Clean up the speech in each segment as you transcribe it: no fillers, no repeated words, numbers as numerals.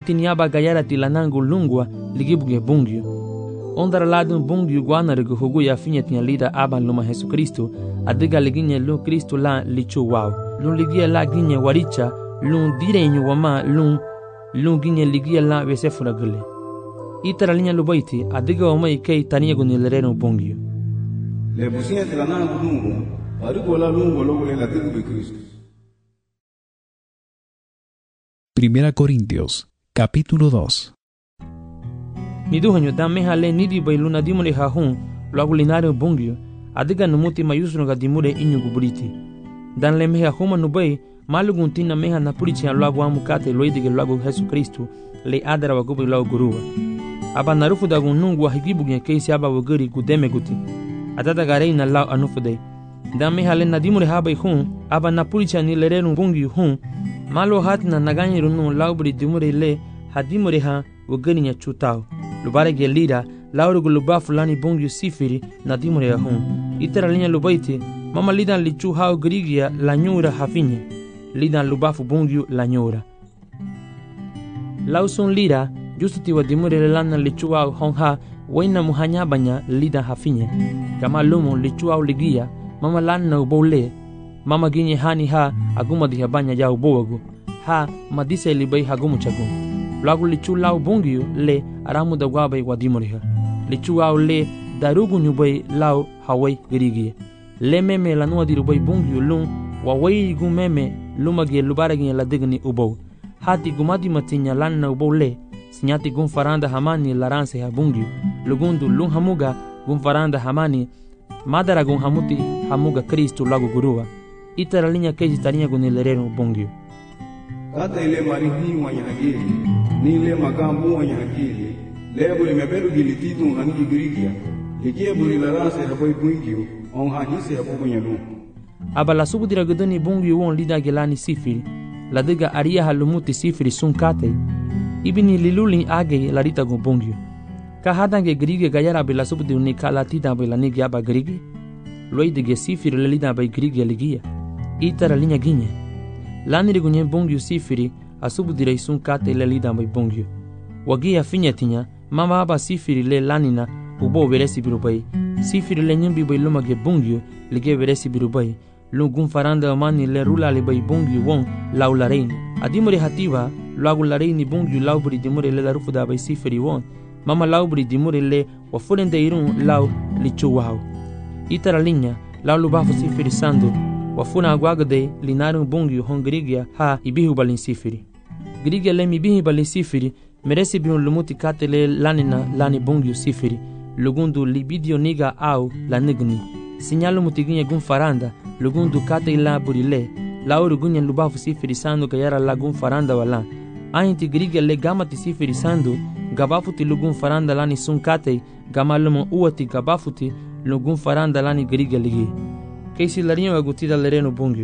tiniaba gayara tilanangu lungwa ligibuge bungyo. Ondara ladun bungyo guanarigu hugu ya finya tia lida aban luma Jesu Kristo, adiga liginye lu Kristo la lichu wow. Lun ligia la ginye waricha, lun direnyu wama lun ginye ligia la vesefura gule. Itara linya lubaiti, adiga wama ikei tania gunilereno bungyo. Le businya tilanangu lungwa, adigo la lungwa logule la digu Kristo. 1 Corintios, capítulo 2. Niduhanyo damehale nidi bailuna dimure hahun lagulinare bungyo adiga numuti mayusno ga dimure inyu guburiti dan le meha huma nubai maluguntina meha napurichi lagu amukate loidige lagu Jesu Kristo le adara wagubi lagu guruwa aba narufu da gunungu wa higibugne keisi aba waguri gudeme guti adada gareina lau anufude dan mehale nadimure habai hun aba napurichi ni lerenu bungyo hun malo hatina naganyiru nu laubri dimure le hadimure ha waguri nya chutao lubare gelira lauru guluba fulani bungyu sifiri na dimure ya hun itara linya lubaiti mama lidan lichu hao grigia la nyura hafinye lidan lubafu bungyu la nyura lausun lira justi wa dimure lana lichu hao honha waina muhanya banya lidan hafinye kama lumu lichu hao ligia mama lana ubole mama ginye hani ha aguma dihabanya ya ubowagu ha madise libai hagumu chagu lagu lichu lau bungyu le aramu da gwabai wadimuriha lichu au le darugu nyubai lau hawai girigie le meme la nuwa dirubai bungyu lung wawai gu meme lumagi lubaragi la digni ubou hati gumadi matinya lanna ubou le sinyati gun faranda hamani laranse ha bungyu lugundu lung hamuga gun faranda hamani madara gun hamuti hamuga Kristo lagu guruwa itara linya keji tarinya gunilerenu bungyu kata ile marihi wanyagili ni ile magambu wanyagili lebo limeberu gilititu hangi girigia likie buri larase habai bungyo on hanise hapo nyalu abala subudira gudani bungyo won lida gelani sifiri ladiga aria halumuti sifiri sunkate ibini liluli age larita go bungyo ka hadange grige gayara bela subudu ni kala tida bela ni gyaba grige loidige sifiri lida bay grige ligia itara linya ginye lani rigunye bungyo sifiri asubudira sunkate lelida bay bungyo wagia finyatinya mama aba sifiri le lanina ubo veresi birubai sifiri le nyimbi bay lumage bungyo lige veresi birubai lugun faranda mani le rula le bay bungyo won laularein adimure hativa laularein bungyo laubri dimure le darufu da bay sifiri won mama laubri dimure le wafurende irun lau lichu wao itara linya laulu bafu sifiri sando wafuna agwagade linarun bungyo hongrigia ha ibihu balin sifiri grigia le mibihi balin sifiri meresi biun lumuti katele lanina lani bungyo sifiri lugundu libidio niga au la nigni sinyalu mutiginya gun faranda lugundu kate la burile lauru gunya lubafu sifiri sando gayara la gun faranda wala ainti grigia le gamati sifiri sando gabafuti lugun faranda lani sunkate gamalumo uati gabafuti lugun faranda lani grigia ligi keisi larinyo agutida lereno bungyo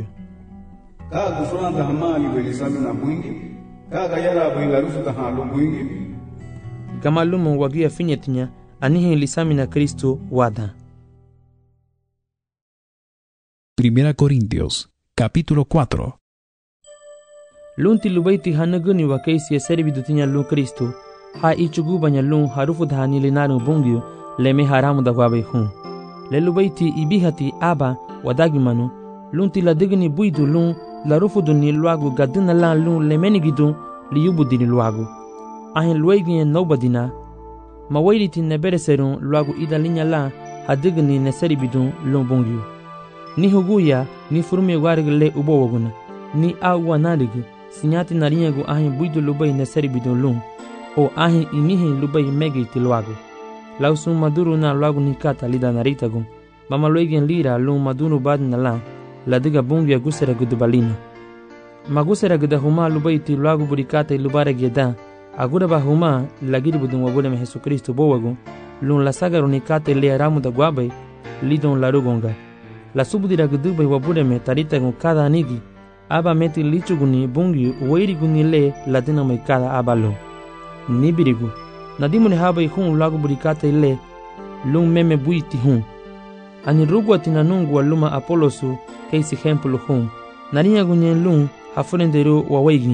ka gufranda hamali belisami na bungyo ka gayara bwilarufu da halu bungyo gamalumo wagia finyetinya anihi lisami na Kristo wada. 1 Corintios, capítulo 4. Lunti lubaiti hanaguni wa keisi servidutinya lu Kristo ha ichugu banya lu harufu dhani linaru bungyo leme haramu da gwabe hun le lubaiti ibihati aba wadagimanu lunti la digni buidu lu la rufu duni luagu gadina la lu lemeni gidu liyubu dini luagu ahin luegi nobadina mawairiti nebere serun luagu ida linya la hadigni neseri bidun lu bungyo ni huguya ni furumi warig le ubo waguna ni awa narigi sinyati narinyagu ahin buidu lubai neseri bidun lu o ahin inihi lubai megi tiluagu lausu maduru na luagu nikata lida naritagu mama luegen lira lu maduru badina la diga bungya gusera gudubalina magusera guda huma lubai tiluagu burikata ilubare geda agura ba huma lagiri budun wabule me Jesu Kristo bowagu lu la sagaru nikata le aramu da gwabai lidon la rugonga la subudira gudubai wabule me taritagu kada nigi aba meti lichuguni bungyu wairiguni le ladina mai kada abalo nibirigu nadimune habai hun lagu burikata ile lum meme buiti hun ani rugwa tinanungu waluma apolosu keisi hempulu hun narinya gunye lum hafurenderu wawaigin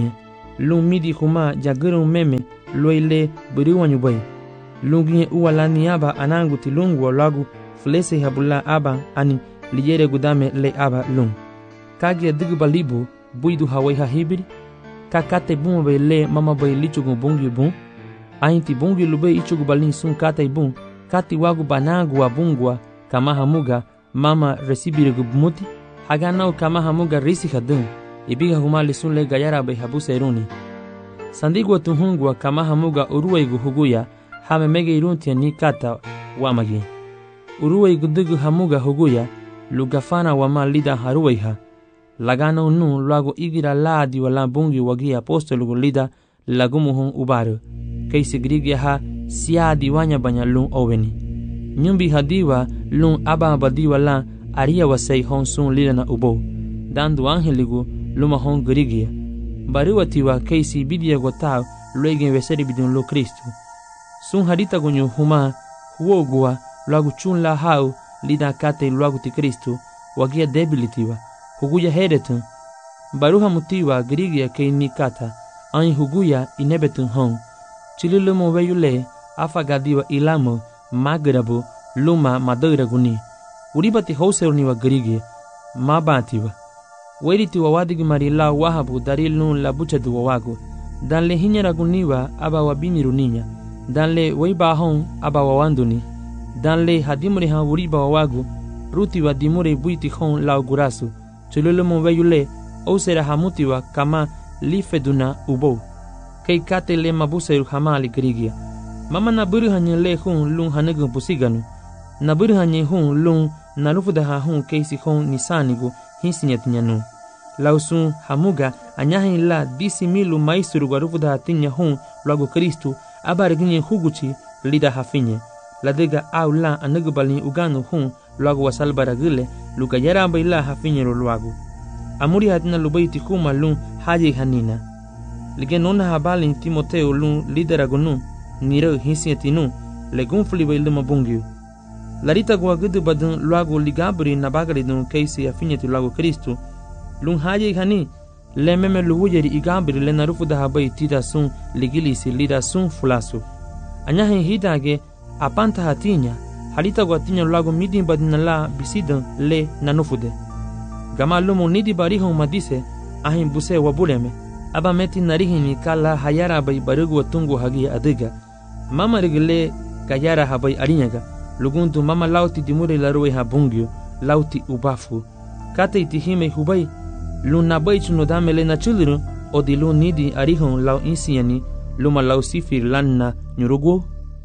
lung midi huma jagurung meme loile beriwanyu bay. Lungi uwalani aba anangu tilungu lagu flese habula aba ani liyere gudame le aba lung. Kage digba libu buidu hawai hahibiri. Kakate bun bay le mama bay lichugu bungi bun. Ainti bungi lube ichugu balin sun kate bun. Kati wagu banangu wa bungwa kama hamuga mama resibiri gubmuti. Haganau kama hamuga risi hadun. Ibiga humali sun le gayara bay habu seruni. Sandigwa tuhungwa kama hamuga uruwaigu huguya. Hame mege iruntia ni kata wamagi. Uruwaigu dugu hamuga huguya. Lugafana wama lida haruwaiha. Lagana unu luago igira laadi wala bungi wagi apostolugu lida lagumuhun ubaru. Kaisi grigia ha siadi wanya banya lung oweni. Nyumbi hadiwa lung aba badiwa la aria wasai hon sun lida na ubo. Dandu angeligu luma hon grigia. Bariwatiwa kaisi bidia gotao luegen weseri bidun lo Kristu. Sun hadita gunyu huma huogua luagu chun la hau lida kate luagu ti Kristu wagia debilitiwa. Huguya hedetun. Baruha mutiwa grigia kei ni kata. Ain huguya inebetun hon. Chililumo weyule afagadiwa ilamo magrabu luma madoira guni. Uribati houseruni wa grigia. Mabatiwa. Weriti wa wadigi marila wahabu darilun la buchadu wa wagu. Danle hinyara guniwa aba wabini runinya. Danle weiba hon aba wawanduni. Danle hadimure han uriba wa wagu. Ruti wa dimure buiti hon la gurasu. Chululumo weyule osera hamutiwa kama lifeduna ubo. Kei kate le mabuseru hamali grigia. Mama na buru hanye le hun lung hanagu pusiganu. Na buru hanye hun lung na rufudaha hun keisi hun nisanigu hinsinyatinyanu. Lausun hamuga anyahin la disi milu maisturu gwa rufudaha tinya hun luago Kristu abariginye huguchi lida hafinye. Ladega au la anagu balin uganu hun luago wasalbaragile luka yara baila hafinye luago. Amuri hatina lubaiti kuma lung haji hanina. Ligenona habalin Timoteo lung lideragonu niro hinsinyatinu legun fliba iluma bungiu. Larita gwa gudu badun luago ligabri nabagari dun keisi afinyati luago Kristu. Lung haji hani le meme luwujeri igabri le narufu da habai tida sun ligilisi lida sun fulasu. Anyahin hidage apanta hatinya halita gwa tinya luago midin badina la bisidan le nanufude. Gama lumo nidi barihon madise ahin buse wabuleme. Aba meti narihini kala hayara bai barugu watungu hagi adiga. Mama rigile gayara habai arinyaga. Luguntu mama lauti dimure larue habungyo lauti ubafu. Kate itihime hubai luna bai chunodame le na chuluru odilu nidi arihon lau insiani luma lau sifir lanna nyurugu.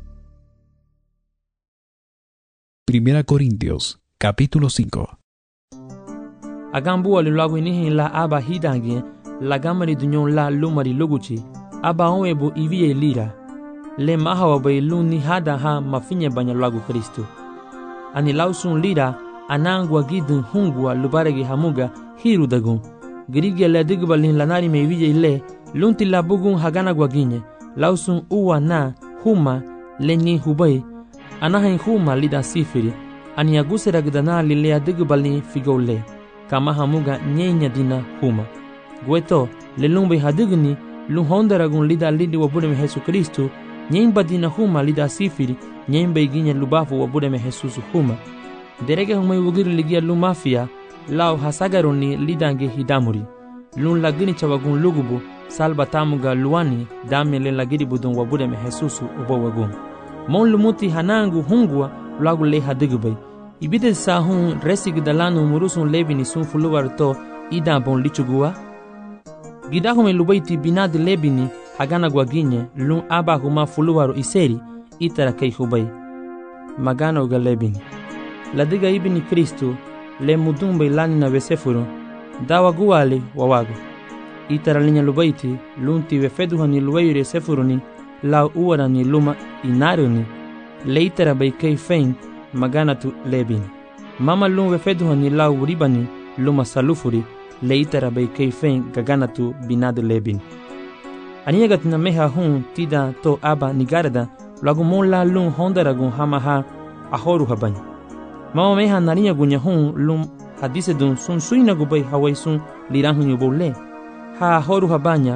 Primera Corintios, capítulo 5. Agambu alulago inihin la aba hidangi la gamari dunyon la lumari luguchi aba onwebu ivie lira le mahawa bai luni hada ha mafinye banya lagu Kristu. Ani lausun lira anangwa gidun hungwa lubaregi hamuga hiru dagun. Grigia le digbalin lanari me ivie le lunti la bugun hagana gwaginye lausun uwa na huma le ni hubai anahin huma lida sifiri. Ani agusera gdana lilea digbalin figole kama hamuga nyenya dina huma. Gweto le lumbe hadigni luhondaragun lida lidi wabudeme Yesu Kristu nyemba dina huma lida sifiri nyemba iginya lubafu wabudeme Jesus huma. Derege humai wugiri ligia lumafia lao hasagaroni lidange hidamuri. Lun lagini chawagun lugubu salba tamuga luani dame le lagiri budun wabudeme Jesus ubo wagun. Mon lumuti hanangu hungwa lagu le hadigubay. Ibide sa hun resig dalanu murusun lebini sun fuluwar to ida bon lichugua. Gidahume lubaiti binadi lebini hagana gwaginye lun aba huma fuluwaro iseri itara kei hubay. Magana uga lebini. Ladiga ibini Kristu le mudumbe lani na wesefuru dawa guwali wawago. Itara linya lubaiti lunti wefeduhani luwayure sefuruni lau uwarani luma inaruni le itara bay kei fein magana tu lebini. Mama lun wefeduhani lau ribani luma salufuri le itara bay kei fein gagana tu binadu lebini. Aniyagat na meha hun tida to aba nigarada lagu mon la lun hondaragun hamaha ahoru habany. Mama meha narinya gunya hun lum hadise dun sun suina gubay hawai sun lirahun yubole. Ha ahoru habanya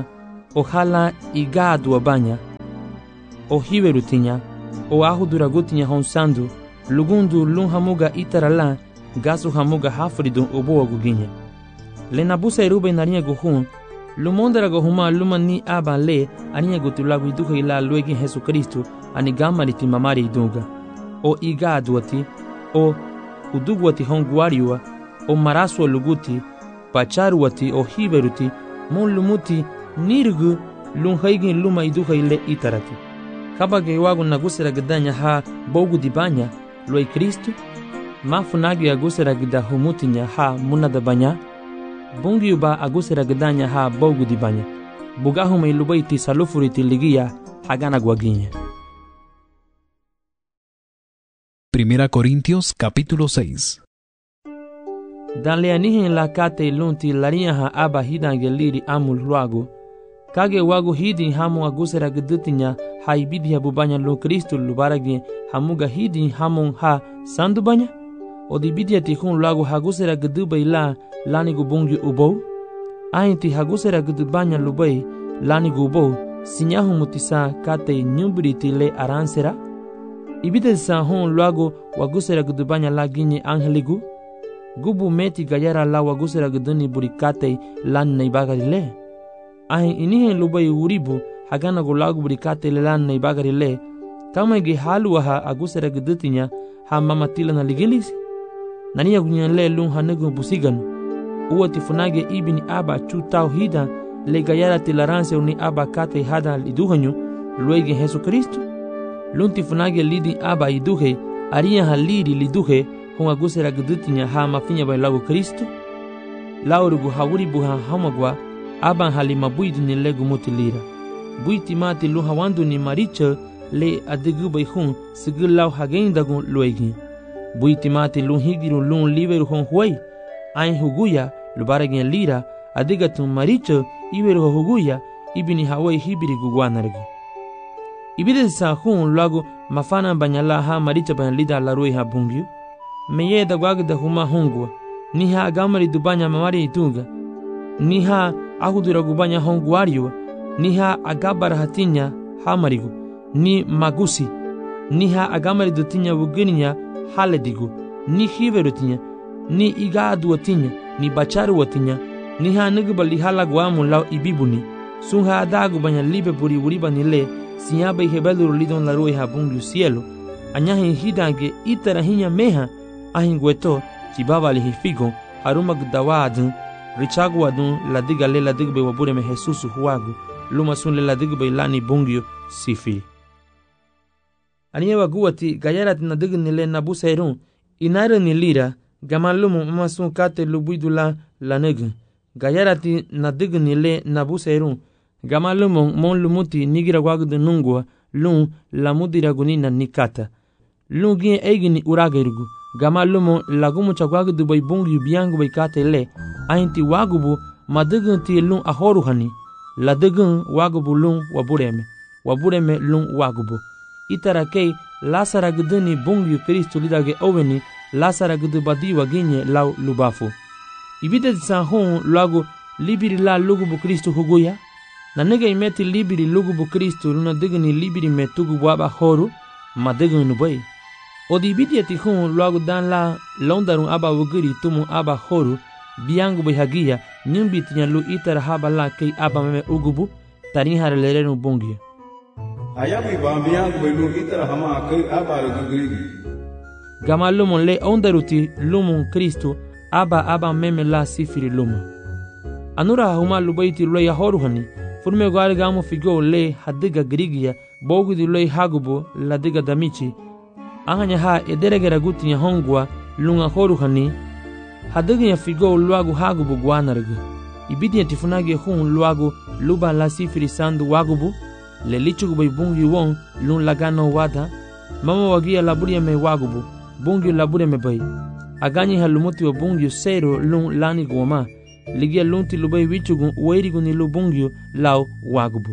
o hala iga adua banya, o hiverutinya, o ahuduragutinya honsandu, lugundu lun hamuga itarala, gasu hamuga hafridun oboa guginya. Le nabusa eruba inarinha guhun, lumondara gohuma luma ni aba le, aninha gutulagu iduha ila luegi Jesu Kristo, anigamariti mamari idunga. O iga aduati, o uduguati honguariua, o marasua luguti, pacharuati o hiveruti, mon lumuti nirgu lun haigin luma iduha ile itarati. Kabage wagu nagusera gdanya ha bogu dibanya, luai Kristo, mafunagi agusera gda humutinya ha munada banya, bungi uba agusera gdanya ha bogu dibanya, bugahuma ilubaiti salufuriti ligia hagana guaginya. Primera Corintios capítulo 6. Danle anihin la kate lunti larinha ha aba hidange liri amul luagu, kage wagu hidin hamu agusera gdutinya ha ibidi ha bubanya lu Kristo lubaragi hamuga hidin hamun ha sandu banya? O di bidia tihun luagu hagusera gdubai la lanigu bungi ubou? Ainti hagusera gdubanya lubai lanigu ubou, sinyahu mutisa kate nyubriti le aransera? Ibide sa hun luagu wagusera gdubanya la ginye angeligu? Gubu meti gayara la wagusera gduni burikate lan naibagari le? Ahin inihen lubai uribu hagana gulagu burikate le lan naibagari le, kama ge halu ha agusera gdutinya ha mamatila na ligilisi? Nania gunyan le lun hanego busigan, uwa tifunage ibini aba chutau hida le gayara tilaranse uni aba kate hada iduhanyu luege Jesu Kristo? Lun tifunage lidi aba iduhe, aria ha liri liduhe, hon agusera gdutinya ha mafinya bai lagu Kristo? Laurugu hawuribu ha hamagwa, aban halima buidu ni legu muti lira. Buiti mati lu hawandu ni maricha le adigu bai hun sigil lau hagendagun luegi. Buiti mati lun higiru lun liveru hon huay, ain huguya lubaragin lira, adigatun maricha iveru huguya, ibini hawai hibiri guguanargu. Ibide sa hun lagu mafana banyala ha maricha ban lida la rui ha bungiu, meye da gwagda huma hungwa, ni ha agamari dubanya mamari itunga, ni ha ahudura gubanya honguariwa, ni ha agabara hatinya hamarigu, ni magusi, ni ha agamari dutinya wugininya haledigu, ni hiverutinya, ni igadu watinya, ni bacharu watinya, ni ha nigubali halagwamu lau ibibuni, sun ha adagu banya libe buri uriba nile, sinyaba ihebeluru lidon la rui ha bungiu cielo, anyahin hidange itara hinya meha, ahin gueto, chibaba lihifigo, haruma gdawa adun, richagu adun la diga le la digbe wabure me Jesus huagu, luma sun le la digbe lani bungio sifi. Aniye waguati gayarat na digni le nabusa erun, inara ni lira, gamalumu mama sun kate lubuidu la negu. Gayarati na digni le nabusa erun, gamalumu mon lumuti nigira wagudu nungwa, lun la mudira gunina nikata. Lun gien egini uragirgu, gamalumu lagumu chagwagudu bai bungio biangu bai kate le, ainti wagubu madigun ti lun ahoruhani, la digun wagubu lun wabureme lun wagubu. Itara kei lasara gduni bungyu Kristo lidage oweni lasara gdu badiwa ginye lau lubafu. Ibide san hon lagu libiri la lugubu Kristo huguya, na nega imeti libiri lugubu Kristo luna diguni libiri metugu waba horu, ma digunu bai. Odi ibide ti hon lagu dan la londarun aba wugiri tumu aba horu, biangu bai hagia, nyumbiti nyalu itara haba la kei aba meme ugubu, tarinhara lerenu bungyu. Ayabi bambiyangu belu itara hama kai aba rugurigi. Gama lumon le ondaruti lumon Kristo aba meme la sifiri luma. Anura huma lubaiti loi ahoruhani, furme gwari gamu figo le hadiga grigia, bogu di loi hagubo la diga damichi, ahanya ha ederegera guti ya hongwa lunga horuhani, hadiga ya figo luagu hagubo guanargu. Ibidi ya tifunagi hun luagu luba la sifiri sandu wagubu, le lichugu bai bungi won lun lagano wada, mama wagia laburia me wagubu, bungi laburia me bai. Aganyi halumuti wa bungi sero lun lani guoma, ligia lunti lubai wichugu uwairigu ni lu bungi lau wagubu.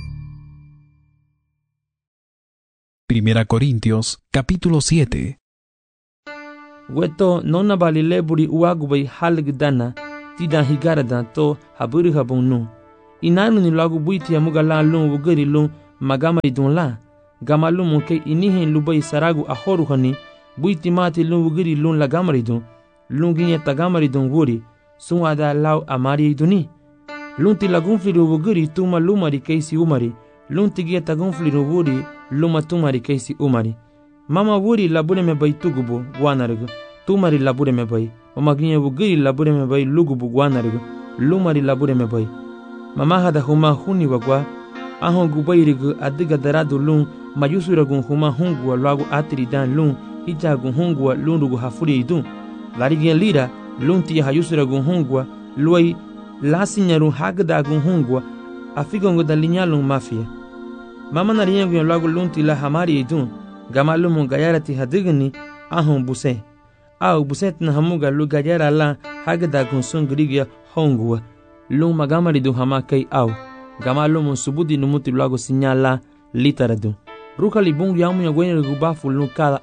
Primera Corintios capítulo 7. Weto nona balile buri uagubai halgdana, tida higarada to haburi habunu. inanu ni lagu buiti amuga la lun wugeri lun magamari dun la gama lumu ke inihin lubai saragu ahoru hani buiti mati lun wugeri lun lagamari dun lun ginye tagamari dun wuri sunwada lau amari duni lun ti lagun fliru wugeri tuma lumari keisi umari lun tigie tagun fliru wuri luma tumari keisi umari mama wuri labure me bai tugubu guanarigu tumari labure me bai mama ginye wugeri labure me bai lugubu guanarigu lumari labure me bai mama hada huma huni wagwa ahon gubairigu adiga daradu lun mayusuragun huma hungwa lagu atiri dan lun hijagun hungwa lun rugu hafuri idun larigien lira lun ti hayusuragun hungwa luai lasinyaru hagdagun hungwa afigongo dalinyalun mafia mama nariyengun lagu lun ti la hamari idun gama lumu gayarati hadigni ahon buse au buset na hamuga lu gayara la hagdagun sungrigia hongwa lun magamari du hama kai au gama lumu subudi numuti lagu sinyala litaradu rukali bungu yamu ya gwenye gubafu lun kada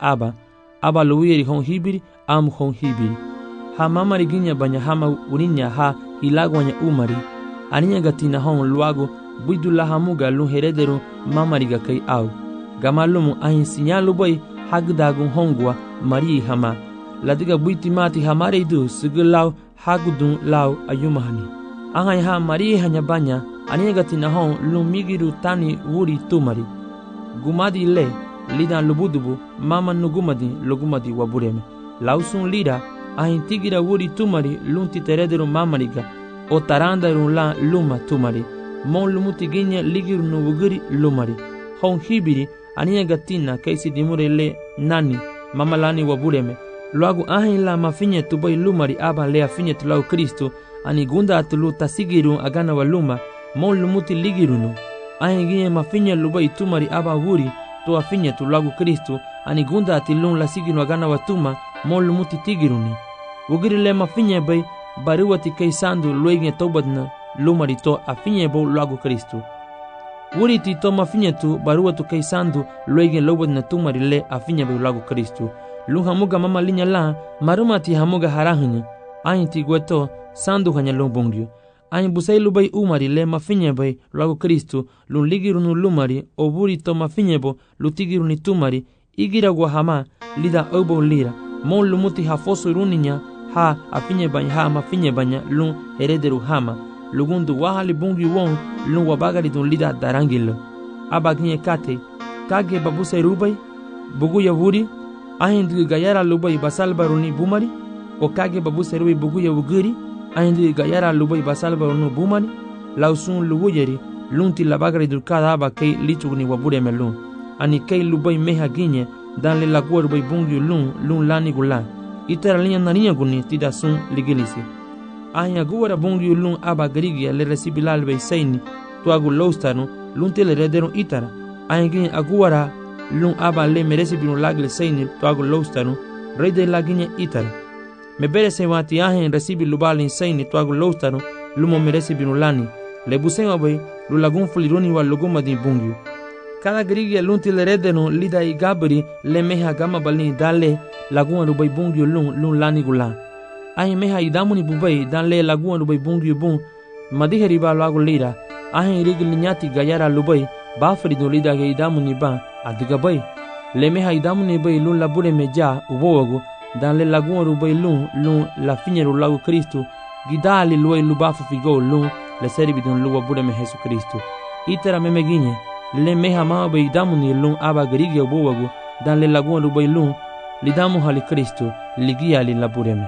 aba luwiri hon hibiri amu hon hibiri ha mama riginya banya hama urinya ha hilagwanya umari aninya gatina hon luago buidu la hamuga lun herederu mama riga kai au gama lumu ahin sinyalu boy hagdagun hongwa mari hama ladiga buiti mati hamare idu sigilau hagudun lau ayumahani ahan ha mari hanya banya aninya gatina hon lun migiru tani wuri tumari gumadi le lidan lubudubu mama nugumadi lugumadi wabureme lausun lira ahin tigira wuri tumari lunti terederu mamariga o tarandaru la luma tumari mon lumuti ginya ligiru nubuguri lumari hon hibiri aniya gatina kaisi dimure le nani mama lani wabureme luagu ahin la mafinye tubai lumari aba le afinye tulau Kristo ani gunda atulu tasigiru agana wa luma mon lumuti ligirunu ahin ginya mafinye lubai tumari aba wuri to afinye tulagu Kristo ani gunda atilun la siginu agana watuma mon lumuti tigiruni wugiri le mafinye bay bariwati kaisandu luegne tobadna lumari to afinye bo lagu Kristo wuri ti to mafinye tu bariwatu kaisandu luegne lobadna tumari le afinye bo lagu Kristo lun hamuga mama linya la maruma ti hamuga harahunya ayin ti gweto sandu hanya lumbungyo ayin busai lubai umari le mafinye bay lagu Kristo lun ligirunu lumari o wuri to mafinye bo lutigiruni tumari igira gwa hama lida obo lira mon lumuti hafosu runinya ha afinye banya ha mafinye banya lun herederu hama lugundu wahali bungi won lun wabagari dun lida darangilo abaginye kate kage babusai rubai bugu ya wuri ahindu gayara lubai basalbaruni bumari o kage babusai rubai bugu ya wugiri ahindu gayara lubai basalbaruni bumari lausun luwuyeri lunti labagari dulkada aba kei litugni wabure melun ani kei lubai meha ginye dan le lagua rubai bungi lun lani gula itara linya narinya guni tida sun ligilisi anya guwara bungi lun aba garigia le resibilal bei saini tuagu lostanu lunti le redero itara anya ginye aguwara lun aba le meresi binu lagle saini tuagu lostanu rede laginya itara mebere se wati ahen resibi lubali saini tuagu lostanu lumo meresi binu lani le busenga bai lu lagun fulironi wa luguma di bungi kada garigia lunti le redeno lida i gabri le meha gama balni dale lagun rubai bungi lun lani gula ahin meha idamuni bubai dan le lagun rubai bungi bun madiheri ba lagu lira ahin rigi linyati gayara lubai bafri do lida ge idamuni ba adiga bai le meha idamuni bai lun labure meja ubowago dan le lagun rubai lun la finyeru lagu Kristo gidali luai lubafu figo lun le seri bidon luwa bude me Jesu Kristo itera memeginye le meha ma bai damuni lun aba garigi obowago dan le lagun rubai lun lidamu hali Kristo ligia li labureme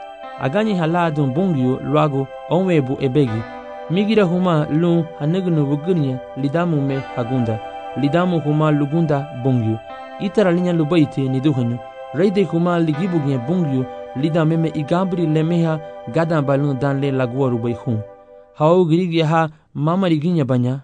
agani haladun bungyo luago onwebu ebegi migira huma lun hanegnu bugunya lidamu me hagunda lidamu huma lugunda bungyo itera linya lubaiti ni duhanyo reide huma ligibugne bungyo lidame me igabri le meha gadan balun dan le lagua rubai hun hao girigi ha mama riginya banya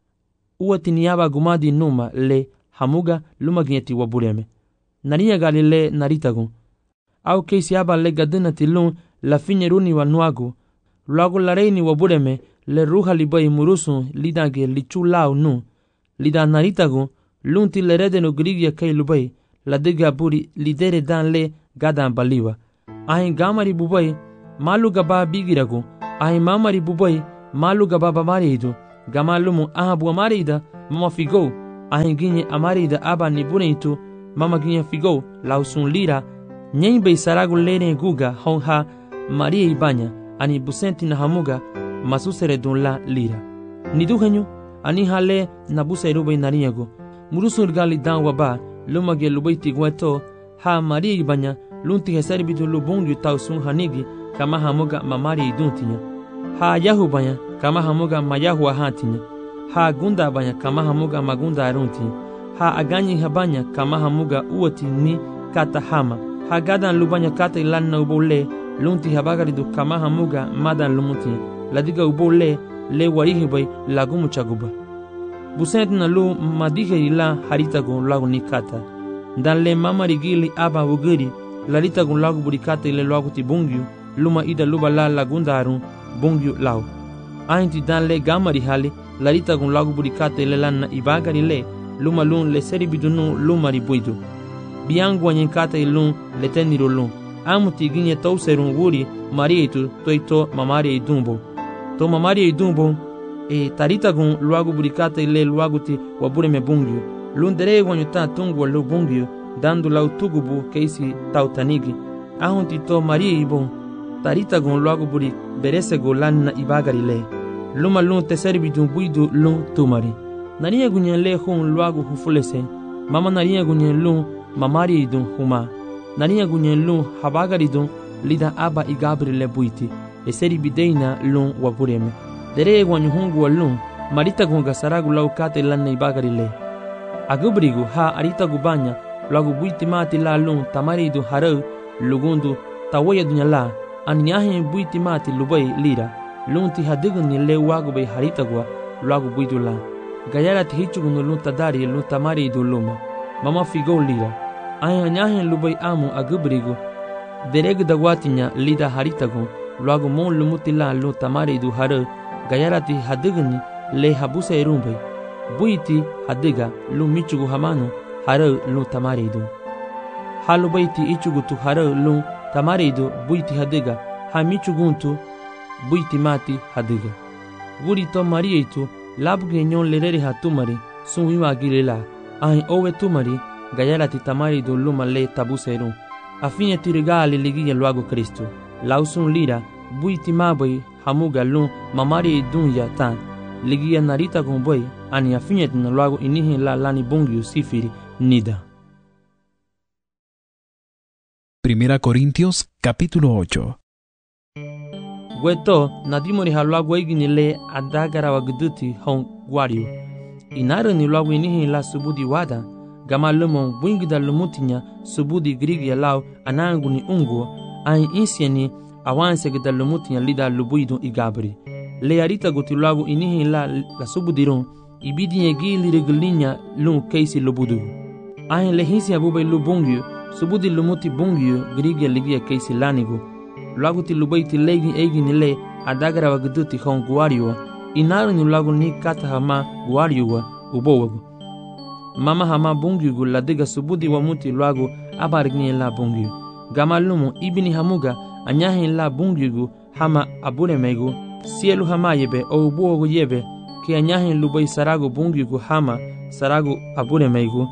uwati niyaba gumadi numa le hamuga luma ginyeti wabureme narinya gali le naritagun au keisi aba le gadena tilun la finyeruni wa nuagu luago la reini wabureme le ruha libai murusun lidange lichulau nu lidan naritagun lunti le redeno girigi kei lubai la diga buri lidere dan le gadan baliwa ahin gamari bubai malu gaba bigiragu ahin mamari bubai malu ga baba marido, gamalumu aha bua marida, mama figou, ahenginye amarida aba ni bonito, mama ginha figou, lausun lira, nyen bei saragu lene guga, honha, Maria ibanya, ani busenti na hamuga, masusere don la lira. Ni duhenyu, ani hale na busairu bei nariego, murusul gali dan waba, lumage lubai tigweto, ha Maria ibanya, lunti hesari bidu lubungu tausun hanigi, kama hamuga mamari iduntinya. Ha yahu banya, kama hamuga mayahu ahantinya. Ha gunda banya, kama hamuga magunda aruntinya. Ha aganyi habanya, kama hamuga uoti ni kata hama. Ha gadan lubanya kata ilanna ubole, lunti habagaridu kama hamuga madan lumuti ladiga ubole le warihi bay lagumu chaguba busent na lu madihe ila harita gon lagu nikata dan le mamari gili aba wugiri larita gon lagu burikata ile lagu ti bungyu luma ida luba la lagundarun bungyu lau ainti dan le gamari hali larita gon lagu burikata ile lanna ibagari le luma lun le seri bidunu lumari buidu biangu wanyenkata ilun le teniro lun amuti ginye tau serun wuri marietu toito mamari idumbo to mamari idumbo tarita gun luagu burikata ile luagu ti wabure me bungyu lundere wanyuta tungu lu bungyu dandu lau tugubu keisi tautanigi ahunti to marie ibon tarita gun luagu buri berese golanna ibagari le luma lun teseri bidun buidu lun tumari nariye gunye le hun luagu hufulese mama nariye gunye lun mamari idun huma nariya gunyen lun habagari dun lida aba igabri le buiti eseri bideina lun wabureme dere wanyu hungu lun marita gunga saragu lau kate lanna ibagari le agubrigu ha arita gubanya lagu buiti mati la lun tamari du harau lugundu tawaya dunya la anyahe buiti mati lubai lira lun ti hadigun ni le wagu be harita gua lagu buidu la gayara ti hichugunu lun tadari lun tamari du luma mama figo lira ayanyahen lubai amu agubrigu dereg dagwatinya lida haritagu luagu mon lumutila lu tamari du hare gayarati hadigni le habusa erumbe buiti hadiga lu michugu hamanu hare lu tamari du halubaiti ichugu tu hare lu tamari du buiti hadiga ha michuguntu buiti mati hadiga guri to marietu labge nyon lerere hatumari sunwiwa gilela ahin owe tumari gayarati tamari do luma le tabuseru afine tirigali ligiya luago Kristo lausun lira buiti mabai hamuga lun mamari dunya tan ligiya narita gomboy ani afine na luago inihi la lani bungyu sifiri nida. Primera Corintios capítulo 8. Weto nadimori haluago igini le adagara wagduti hon guario inaru ni luago inihi la subudi wada gama lumon bwingida lumutinya subudi grigia lau anangu ni unguo ain insieni awanse gida lumutinya lida lubuidu igabri le arita guti lagu inihi la subudirun ibidinye gili reglinya lun keisi lubudu ain le hinsi abube lubungyu subudi lumuti bungyu grigia ligia keisi lanigu lagu ti lubaiti legi egi ni le adagara wagduti hon guario inaru ni lagu ni kata hama guario ubowagu mama hama bungyu ladiga subudi wa muti luagu abarigni la bungyu gama lumu ibini hamuga anyahi la bungyu hama abure megu sielu hama yebe o ubuogu yebe ki anyahi lubai saragu bungyu hama saragu abure megu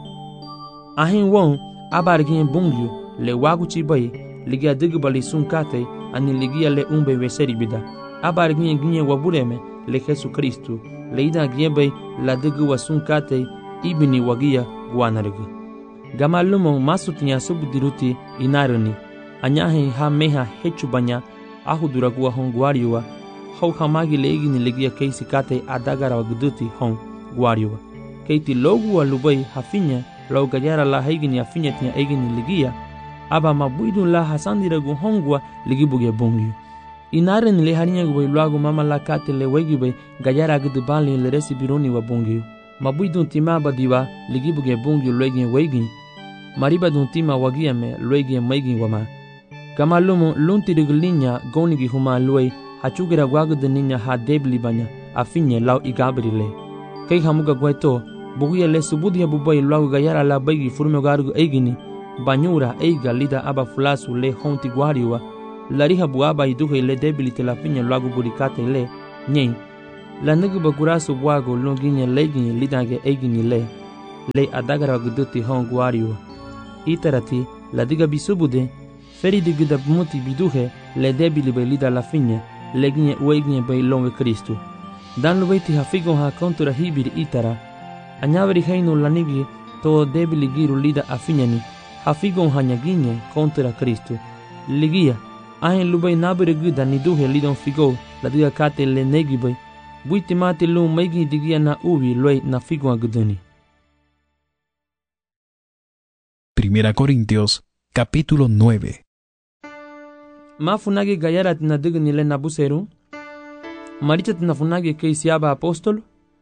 ahin won abarigni bungyu le wagu chibai ligia digbali sunkate ani ligia le umbe weseri bida abarigni ginye wabureme le Jesu Kristu leida giebe la digu wa sunkate ibini wagia guanarigu gama lumo masutinya subudiruti inaruni anyahe ha meha hechubanya ahuduragua hon guariwa hau hamagi leigini legia keisi kate adagara wagduti hon guariwa keiti logu wa lubai hafinya lau gajara la haigini afinya tinya eigini legia aba mabuidun la hasandiragu hongwa ligibuge bungyu inaruni le harinya gubai luagu mama la kate le wegibai gajara gudubali le resi biruni wa bungyu mabuidun tima badiwa ligibuge bungyu luegi weigi mariba dun tima wagia me luegi maigi wama kama lumu lunti riglinya gonigi huma luei hachugira gwagudu ninya ha debli banya afinye lau igabrile kei hamuga gweto buguya le subudi bubai luagu gayara la baigi furme garugu eigini banyura eiga lida aba fulasu le honti guariwa lariha buaba iduhe le debili te la finya luagu burikate le nyen la nugu bakurasu bwago lunginye leginye lidange eginye le adagara guduti honguario. Itarati la diga bisubude feri digida muti biduhe le debili be lida la figne leginye ueginye be longe Kristu. Dan lubeti hafigon ha kontura hibiri itara anyaveri heinu lanigi to debili giru lida afinyani hafigon hanyaginye kontura Kristu. Ligia ahen lubei nabere guda niduhe lidon figo la diga kate le negibai buiti mate lu maigi digia na uvi loy na figon aguduni. Primera Corintios, capítulo 9. Mafunagi gayarat na digni le nabuseru marichat na funagi keisiaba apostolo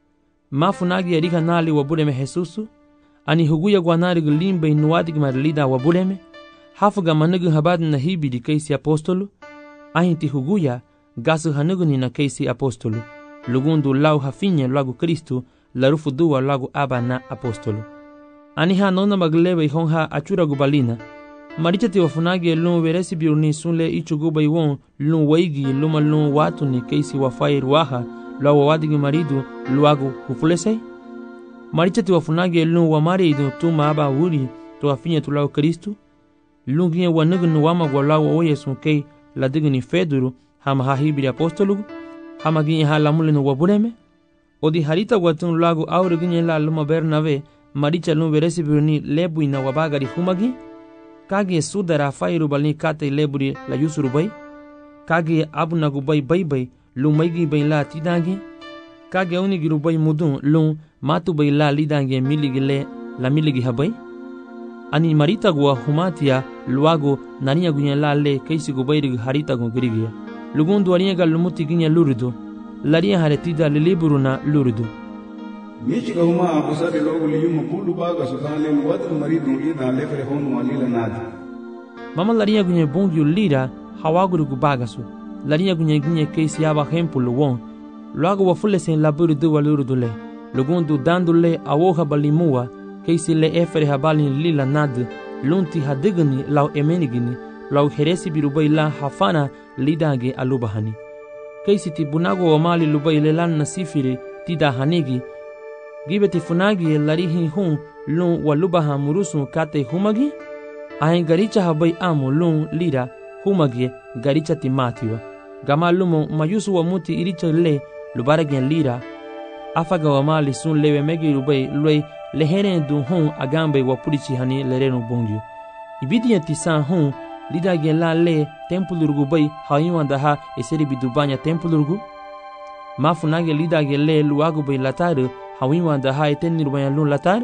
mafunagi erika nali wabureme Jesusu ani huguya gwanari glimbe inuadig marlida wabureme hafuga manugu habad na hibidi keisi apostolo ahinti huguya gasu hanuguni na keisi apostolo lugundu lau hafinye lagu Kristu larufu duwa lagu aba na apostolo ani ha nona maglebe ihonha achura gubalina marichati wafunagi lun veresi biurni sunle ichuguba iwon lun waigi luma lun watu ni keisi wafai ruaha lawa wadigi maridu luagu hufulesei marichati wafunagi lun wamaridu tuma aba wuri to afinya tulau Kristu lun ginye wanugu wama gwalawa oyesu kei ladigni feduru hama hahibiri apostolugu hama ginye halamulinu wabureme odi harita watun lagu aure ginye la luma Bernave maricha lun veresi biurni lebu ina wabagari humagi kage sudara fairu balni kate leburi la yusuru bay kage abunagu bay bay lumaigi bay la tidangi kage unigiru bay mudun lun matu bay la lidange miligile la miligi habay ani marita gwa humatia luago nania gunya la le keisi go bayrig harita go grigia lugundu ariya gal lumuti ginya lurudu laria haretida liburuna lurudu Michiga huma abusade logo liyuma pulu baga sudale watu maridu ida lefre honu walila nadi. Mama laria gunye bongi ulira hawaguru gubagasu. Laria gunye ginye keisi yaba hempulu won. Luago wafule sen laburu du walurudule. Lugundu dandule awoha balimua keisi le efere habali lila nadi. Lunti hadigani lau emenigini lau heresi birubai la hafana lidange alubahani. Keisi tibunago wamali lubai lelan nasifiri tida hanigi gibeti funagi larihi hun lun walubaha murusu kate humagi ahin garicha habai amu lun lira humagi garicha timatiwa gama lumo mayusu wa muti iricha le lubaragen lira afaga wa mali sun lewe megi rubai loi leheren dun hun agambe wa purichi hani lerenu bongyu ibidi yatisan hun lida gen la le tempulurgu bai hayuanda ha eseri bidubanya tempulurgu mafunagi lida gen le luagu bai lataru hawiwa da ha eten nirubanya lun latar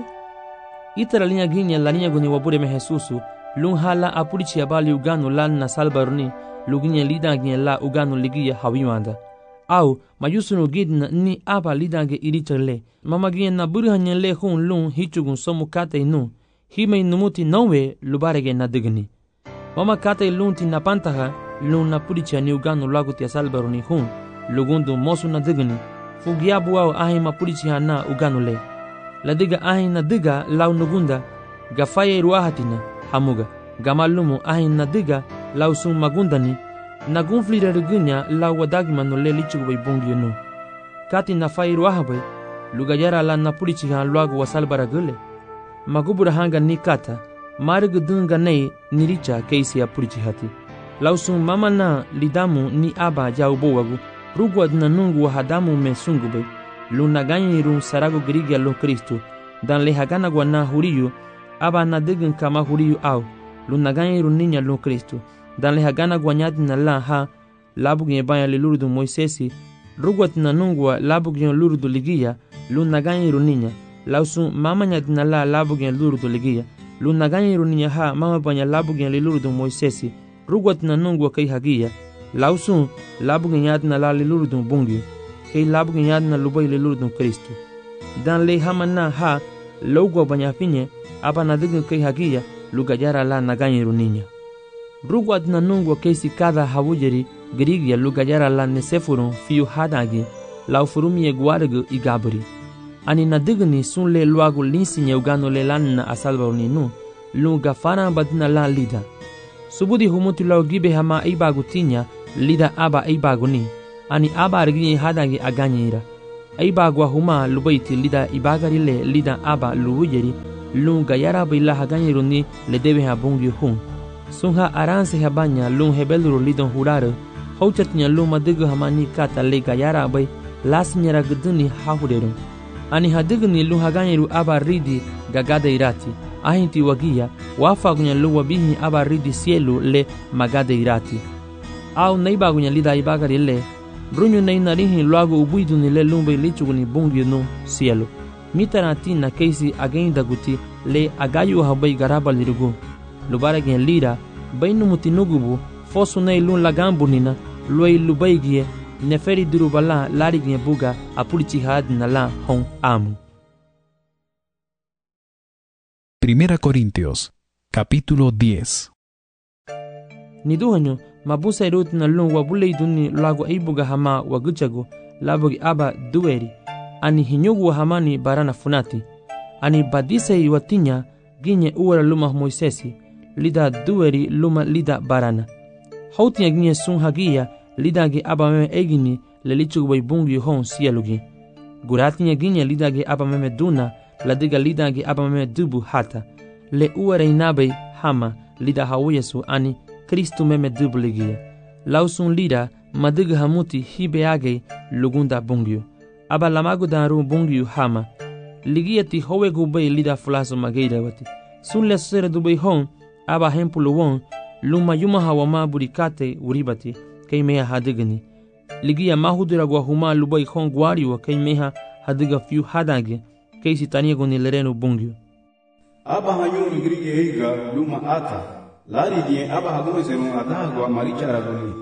itara linya ginya lania guni wabure me Jesusu lun hala apurichi abali uganu lan na salbarni luginya lida ginya la uganu ligia hawiwa da au mayusunu gidna ni aba lidange irichale mama ginya na burhanya le hun lun hichugun somu kate inu hime numuti nowe lubarege na digni mama kate lun ti napantaha lun na purichi ani uganu lagu ti salbarni hun lugundu mosu na digni fugiabu au ahi mapurichi hana uganule ladiga ahi na diga lau nugunda gafaye ruahatina hamuga gamalumu ahi na diga lau sun magundani nagunflira rigunya lau wadagi manule lichugu bai bungi nu kati na fai ruahabai lugayara la napurichi han luagu wasalbara gule magubura hanga ni kata marigu dunga nei niricha keisi ya purichi hati lau sun mama na lidamu ni aba jau bowagu rugwad na nungu wa hadamu me sungube luna ganyi run sarago grigia lo Kristu dan le hagana gwa na huriyu aba na digin kama huriyu au luna ganyi run ninya lo Kristu dan le hagana gwa nyadi na la ha labu gye banya le lurudu Moisesi rugwad na nungu wa labu gye lurudu ligia luna ganyi run ninya lausu mama nyadi na la labu gye lurudu ligia luna ganyi run ninya ha mama banya labu gye le lurudu Moisesi rugwad na nungu wa kai hagia lausu labu gnyad na la lurudun bungi kay labu gnyad na lubay lurudun Kristu dan le hamana ha logo banya finye aba na digin kay hagia lugajara la naganyiru ninya rugwad na nungu kaysi kada hawujeri grigia lugajara la nesefurun fiu hadagi lau furumi egwargu igabri ani na digni sun le luagu linsinya ugano le lan na asalbaruni nu luga fana badna la lida subudi humutu lau gibe hama ibagu tinya lida aba ibaguni ani aba arginye hadagi aganyira ay bagwa huma lubaiti lida ibagari le lida aba luwujeri lun gayara bila haganyiru ni le debe ha bungyu hun sunha aranse habanya lun hebeluru lidon hurare hauchatnya lun madigu hamani kata le gayara bay lasnyara guduni hahuderu ani hadigni lun haganyiru aba ridi gagada irati ahinti wagia wafagunya lu wabihi aba ridi sielu le magada irati au neibagunya lida ibagari le brunyu nei narihi luago ubuidu ni le lumbe lichuguni bungyu no cielo mitarati na keisi again daguti le agayu habai garaba lirugu lubara gen lira bainu mutinugubu fosu nei lun lagambu nina luai lubaigie neferi durubala lari gen buga apulichi had na la hon amu. Primera Corintios, capítulo 10. Niduhanyo mabusa irut na lun wabulei duni lago aibuga hama waguchago labogi aba dueri ani hinyugu hamani barana funati ani badise iwatinya ginye uwara luma Moisesi lida dueri luma lida barana hautinya ginye sun hagia lida ge aba meme egini lelichugu bai bungi hon sielugi guratinya ginye lida ge aba meme duna ladiga lida ge aba meme dubu hata le uwara inabai hama lida hawiyesu ani Kristu meme dubligia lausun lida madiga hamuti hibeage lugunda bungyu aba lamagu daru bungyu hama ligiati howegu bay lida fulaso mageira wati sunle sere dubai hon aba hempulu won luma yuma hawama burikate uribati kaimeha hadigani ligia mahudura gwa huma lubai hon gwari wa kaimeha hadiga fiu hadage kaisi tania goni lerenu bungyu aba hayun grige higa luma ata lari die aba hagume senu atagwa marichara goni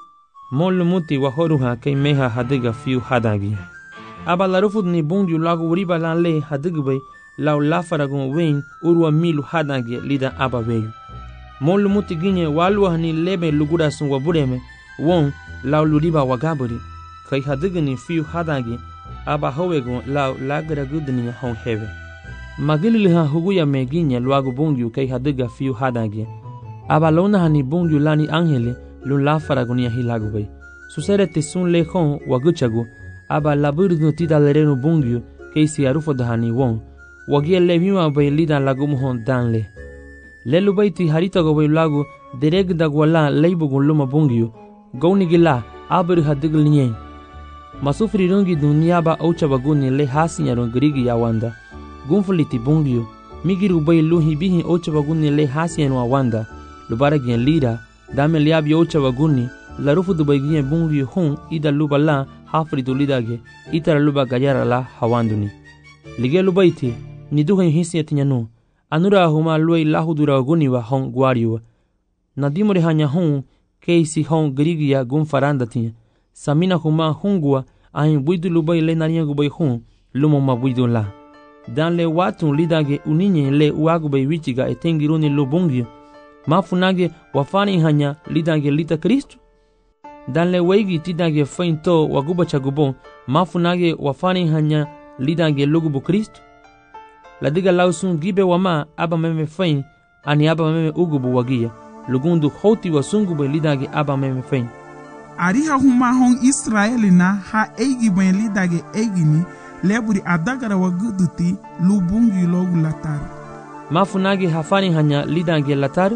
mol muti wa horuha kaimeha hadiga fiu hadage aba larufud ni bungyu lagu uriba lan le hadigbe law lafaragun wen urwa milu hadage lida aba weyu mol muti ginye walwa ni lebe lugura sun wabureme won law luriba wagaburi kai hadigni fiu hadage aba howegun law lagra gudni hon heve magililha huguya meginye lagu bungyu kai hadiga fiu hadage aba lona hani bungyu lani angele lun lafaragun ya hilagube susere tisun le khon waguchagu aba laburdu tida lerenu bungyu keisi arufo dahani won wagie leviwa bay lida lagu muhon danle lelu bayti harita go bay lagu dereg dagwala leibugun luma bungyu gownigila abur hadigl nyen masufri rungi dunia ba aucha baguni le hasinya grigi yawanda gunfuliti bungyu migiru bay luhi bihi aucha baguni le hasinya wanda lubara gen lida dame liabi aucha baguni larufu dubai gen bungyu hon ida lubala hafri dulidage itara luba gayara la hawanduni lige lubaiti niduhen hisiyatinyanu anura huma luai lahudura guniwa hon gwariwa nadimore hanya hon keisi hon grigia gun faranda tinya samina huma hungwa ahin buidu lubai le nariya gubai hon lumo ma buidu la dan le watun lidage uninye le uagubai wichiga etengiruni lubungyo mafunage wafani hanya lidage lita Kristu dan le weigi tidage fainto waguba chagubon mafunage wafani hanya lidange lugubu Kristu ladiga lausun gibe wama aba meme fain ani aba meme ugubu wagia lugundu hoti wasungu lidange aba meme fain ariha huma hon Israeli na ha eigi ben lidage eigini leburi adagara waguduti lubungi logu latar mafunage hafani hanya lidange latar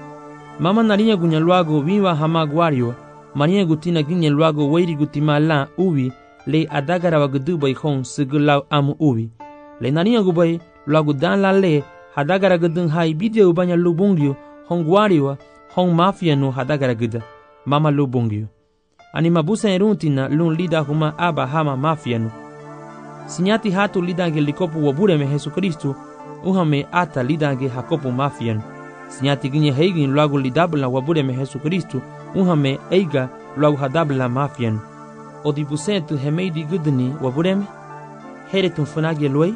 mama narinya gunya luago wiwa hama gwario mania gutina ginye luago weiri gutima la uwi le adagara wagudu bai hon sigulaw amu uwi le nania gubai luago dan la le hadagara gudun hai bidya ubanya lubungyo hon gwariwa hon mafia no hadagara guda mama lubungyo ani mabusa eruntina lun lida huma aba hama mafia no sinyati hatu lidange likopu wabureme Jesu Kristu uhame ata lidange hakopu mafia no sinyati ginye heigin luago lidabla wabureme Jesu Kristu uhame eiga luago hadabla mafian odibusetu hemeidi gudni wabureme heretun funage loi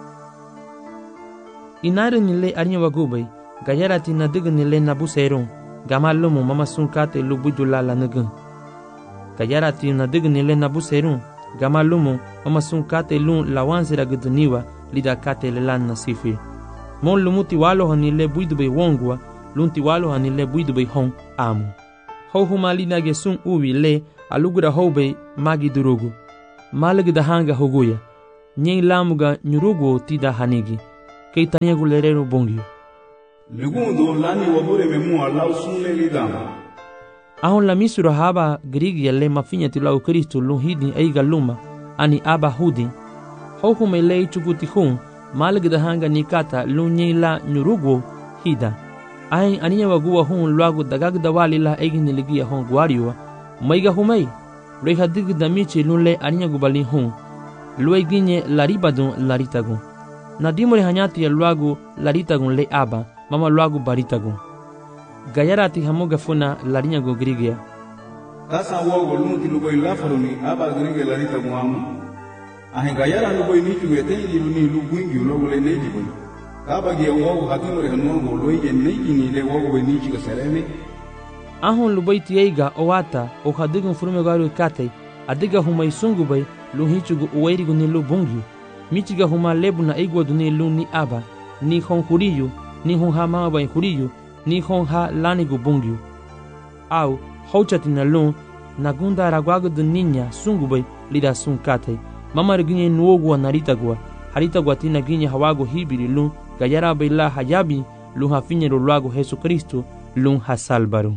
inare nile arnya wagubai gayarati nadigni le nabuseron gamalumu mama sunkate lubudula la nugun gayarati nadigni le nabuseron gamalumu mama sunkate lun lawansira gudniwa lidakate le lan nasifi mon lumuti walo hanile buidube wongwa lunti walo hanile buidube hon amu ho huma lidage sun uwi le alugura hobe magi durugu malag dahanga hoguya nyei lamuga nyurugo tida hanigi kei taniagu lerero bongyo Legundo lani wabure memua lau sunle lidama. Ahon la misura haba grigia le mafinya tilau Kristo luhidi aiga luma ani aba hudi hoku melei chukutihun malag dahanga nikata lunyi la nyurugo hida ai ania wagua hun luagu dagag dawali la egin ligia hon guariwa maiga humei rehadig damichi lunle ania gubali hun lueginye laribadun laritagun nadimore hanyati ya luagu laritagun le aba mama luagu baritagun gayarati hamuga funa larinya go grigia Tasa wogo lunti lugoi lafaruni aba grigia laritagun amu. Ahin gayara lugoi nichu getengi luni luguingi ulogu le neji boi. Kaba gia wogo hatimore hanuogo loige neji ni le wogo we nichi ga sereme. Ahon lubai tieiga owata o hadigun furume garu kate adiga huma isungu bai luhichugu uwairigu ni lu bungi michiga huma lebu na igwa duni lu ni aba ni hon huriyu ni hon ha mama bai huriyu ni hon ha lanigu bungi au hauchati na lu na gunda ragwagu duninya sungu bai lida sun kate mama riginye nuogwa naritagwa haritagwa tina ginye hawago hibiri lu gayara bai la hayabi lu hafinye luagu Jesu Kristo lu hasalbaru.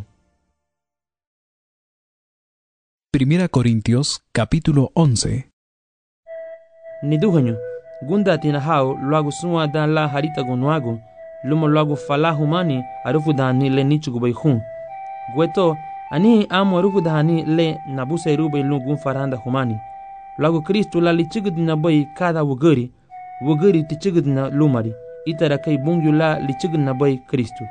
1 Corintios capítulo 11. Niduhanyo gunda tina hao luagu suwa dan la haritago nuago lumo luagu fala humani arufu dani le nichugu bai hun gweto ani amu arufu dani le nabusa irube lungun faranda humani luagu Kristo la lichigudina bai kada wugari tichigudina lumari itara kai bungyu la lichigudina bai Kristo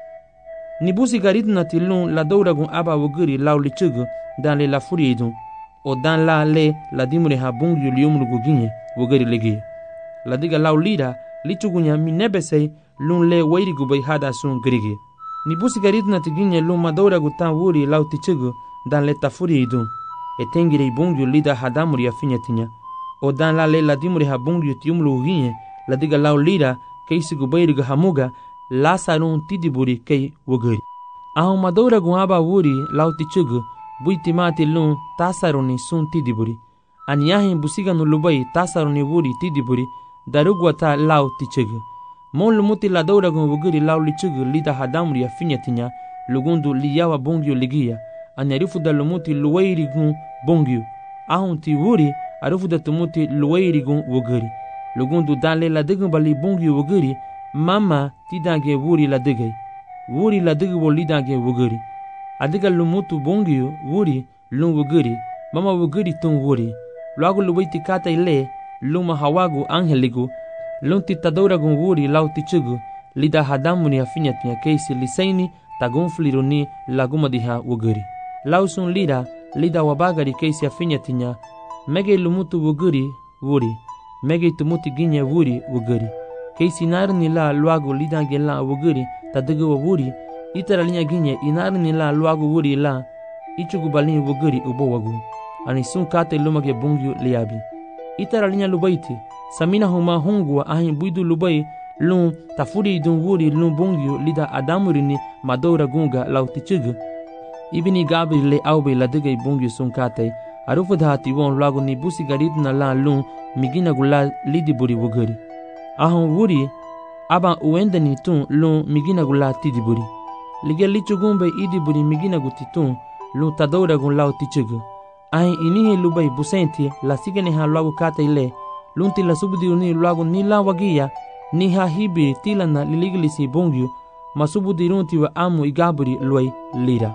nibusi garidna tilun la douragun aba wugari lau lichigu dan le la furiidun o dan la le la dimure ha bungyu liumrugu ginye wugari legi la diga lau lira lichugunya minebesei lun le wairigu bai hada sun grigi nibusi garidna tiginye lun madouragu tan wuri lau tichigu dan le ta furiidun e tengire bungyu lida hadamuri afinyatinya o dan la le la dimure ha bungyu tiumrugu ginye la diga lau lira keisigu bairigu hamuga la sarun tidiburi kei wugari ahon madouragu aba wuri lau tichigu buiti mati lun tasaruni sun tidiburi aniyahin busiganu lubai tasaruni wuri tidiburi darugwa ta lau tichegu mon lumuti la douragun wugiri lau lichegu lida hadamuri afinyatinya lugundu liyawa bongyu ligia anyarifu da lumuti luwairigun bongyu ahun ti wuri arufu da tumuti luwairigun wugiri lugundu danle la digun bali bongyu wugiri mama tidange wuri la digay wuri la digu lidange wugiri adiga lumutu bongyu wuri lun wugiri mama wugiri tun wuri luagu lubaiti kata ile luma hawagu angeligu lun titadouragun wuri lau tichugu lida hadamuni afinyatinya keisi lisaini tagun fliruni laguma diha wugiri lau sun lida wabagari keisi afinyatinya mege lumutu wugiri wuri mege tumuti ginye wuri wugiri keisi narni la luagu lidange la wugiri tadigu wuri itara linya ginye inarni la luagu wuri la ichugu balini wugiri ubowagu ani sun kate lumage bungyu liabi itara linya lubaiti samina huma hungwa ahin buidu lubai lun tafuri dun wuri lun bungyu lida adamurini madoura gunga lautichugu ibini gabri le aube la digay bungyu sun kate arufu dhati won luagu ni busi garidna la lun migina gula lidi buri wugiri ahon wuri aba uendani tun lun migina gula tidiburi lige lichugumbe idiburi migina gutitun lun tadoura gun lautichugu ahin inihi lubai busenti la sigene ha luagu kate ile lunti la subudiruni luagu ni la wagia ni ha hibi tilana liligilisi bongyu masubudirunti wa amu igaburi luai lira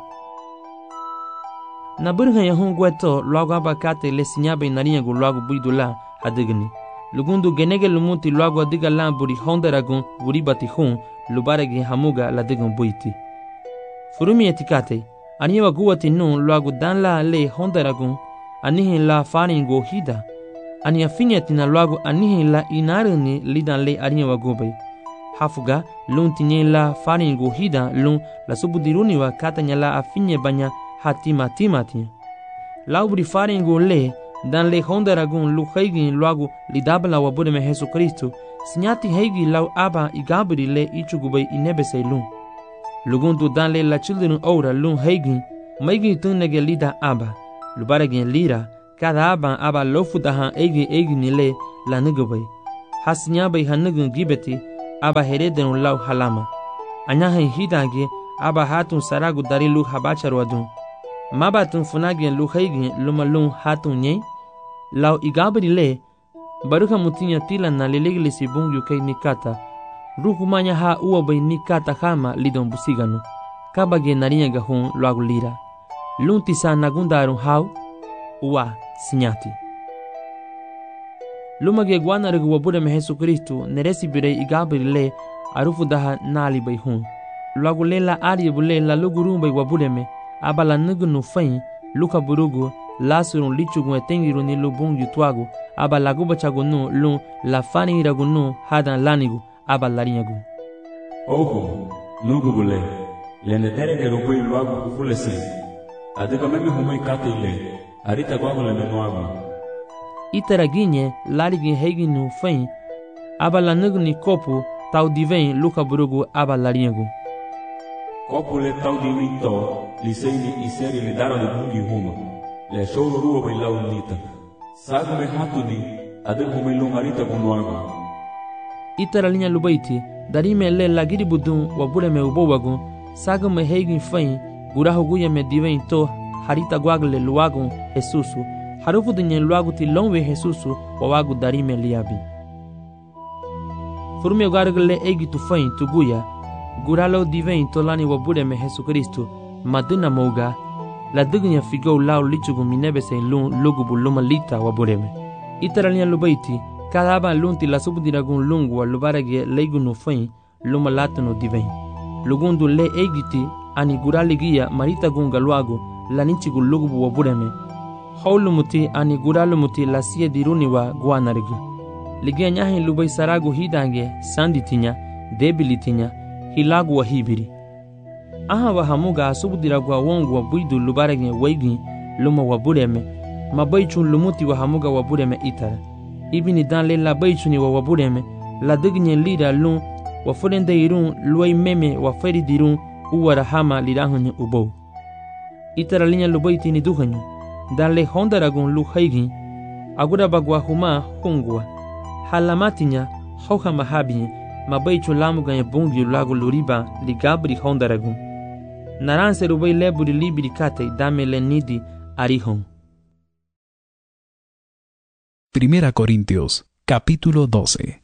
na burha ya hungweto luagu abakate le sinyabe narinya gu luagu buidula hadigni lugundu genege lumunti luagu adiga la buri hondaragun buri batihun lubaragi hamuga la digun buiti furumi etikate aniwa guwati nun luagu dan la le hondaragun anihin la faringo hida ani afinyatina luagu anihin la inarini lidan le aniwa gubay hafuga lun tinye la faringo hida lun la subudiruni wa katanya la afinye banya hatima timatia laubri faringo le dan le hondaragun lu heigin luagu lidabla wa budeme Jesu Kristo sinyati heigi lau aba igabri le ichugubay inebesay lun lugundu dan le la children ora lun heigin maigi tunege lida aba lubaragin lira Kada aba lofuta han egi nile la nigubay. Hasinya bay hanugun gibeti aba hereden law halama. Anyahin hidange aba hatun saragu dari lu habacharwadun. Mabatun funagen lu haigin lumalun hatun nye. Law igabri le baruka mutinya tila na leleglisi bungyu kay nikata. Rukumanya ha uwa bay nikata hama lidon busiganu. Kabage narinya gahun luagu lira. Luntisa nagundarun haw uwa sinyati. Lumage guanargu wabudeme Jesu Kristu neresi birei igabri le arufu daha nali bay hun. Luagu lela ari bule la lugurum bay wabudeme abala nugunu fain luka burugu lasurun lichugun etengiru ni lubung yutuagu abala gubachagunu lun la fani iragunu hadan lanigu abalariagu. Oho, nugu bule, lenetere que rupui luagu kufulese. Adega meme humai kate ile, arita guagu le menuagu. Iteraginye larigin heiginu fain abala nuguni kopu tau divein luka burugu abalariagu. Kopu le tau divin to, liseini iseri le daro de bungi huma. Le sholo ruo bai lau nita. Sagu me hatuni, adega humai lung arita gunuagu. Iteralinha lubaiti, darime le lagiri budun wabure me ubowagu, sagu me heigin fain gurahu guya me divein to harita guagle luagu Jesusu, harufu dinye luagu ti longwe Jesusu wawagu darime liabi. Furme guargle egi tu fain tu guya, guralo divein to lani wabure me Jesu Kristu, maduna mouga, la dugunya figo lau lichugu minebe se lun lugubu luma lita wabure me. Iteralinha lubaiti, cada aba lunti la subdiragun lungu a lubarage leigunu fain luma latunu divein. Lugundu le egiti ani guraligia marita gunga luagu la ninchigu lugubu wabureme. Haulumuti ani guralumuti la siye diruniwa guanarigu. Ligia nyahin lubai saragu hidange sanditinya, debilitinya, hilagu wa hibiri. Aha wa hamuga subdiragu wa wongu wa buidu lubarage waigi luma wabureme, mabaichun lumuti wa hamuga wabureme itara. Ibini dan le la baichuni wa wabureme, la dignye lira lun wa furende irun luai meme wa feri dirun uwara hama lirahunye ubou. Itara linya lubaiti ni duhanyu, dan le hondaragun lu haigin, agura bagwa huma hungwa. Halamatinya hauha mahabinye, mabaichu lamuganye bungi lagu luriba ligabri hondaragun. Naranse rubai leburi libiri kate dame le nidi arihon. Primera Corintios, capítulo 12.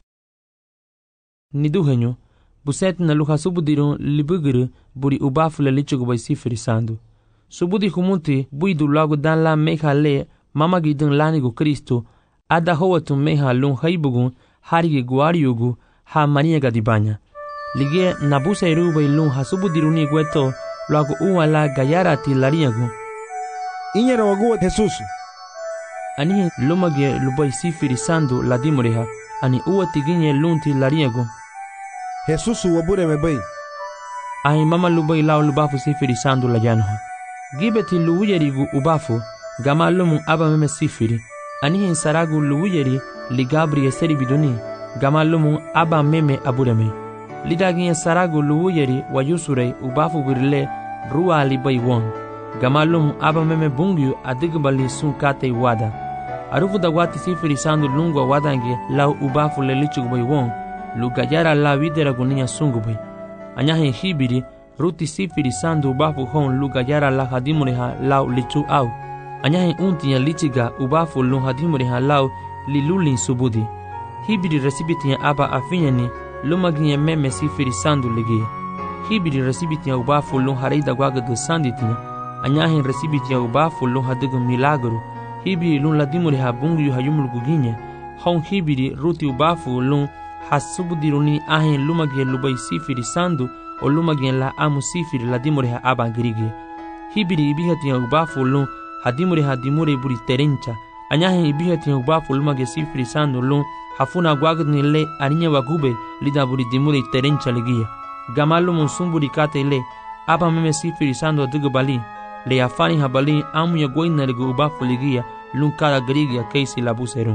Niduhenyo, buset na luha subudirun libuguru buri ubafu le lichugu bai sifiri sandu. Subudi humuti buidu lagu dan la meha le mamagidun lanigu Kristu, ada howatu meha lun haibugun harigi guariugu ha maniaga dibanya. Lige nabusa irubai lun ha subudiruni gueto lagu uwa la gayarati lariagu. Inyara waguwa Jesusu. Ani lumage lubai sifiri sandu la dimureha, ani uwa tiginye lunti lariagu. Jesusu wabure me bai. Ai mama lubai lao lubafu sifiri sandu la janho. Gibeti luwuyerigu ubafu, gama lumu aba meme sifiri. Anihin saragu luwuyeri ligabri eseri biduni, gama lumu aba meme abureme. Lidaginye saragu luwuyeri wayusurei ubafu virile ruwa libai won. Gama lumu aba meme bungyu adigbali sunkate wada. Arufu da wati sifiri sandu lungwa wadange lau ubafu le lichugbai won, lugayara la videra guninya sungubai. Anyahin hibiri, ruti sifiri sandu ubafu hon lugayara la hadimureha lau lichu au. Anyahin untinya lichiga ubafu lun hadimureha lau lilulin subudi. Hibiri resibitinya aba afinyani lumaginye meme sifiri sandu ligia. Hibiri resibitinya ubafu lun hareida gwagadu sanditinya. Anyahin resibitinya ubafu lun hadigu milagru. Hibiri lun ladimureha bungu hayumuluguginye. Hon hibiri ruti ubafu lun hasubudiruni ahin lumagie lubai sifiri sandu o lumagien la amu sifiri la dimureha aba girigi. Hibiri ibihatinya ubafu lun hadimureha dimure buri terencha. Anyahin ibihatinya ubafu lumagie sifiri sandu lun hafuna guagadni le arinya wagube lida buri dimure terencha ligia. Gamalu monsumburi kate le aba meme sifiri sandu adugu bali. Le afani habali amu ya goina ligu ubafu ligia lun kada girigia keisi la buserun.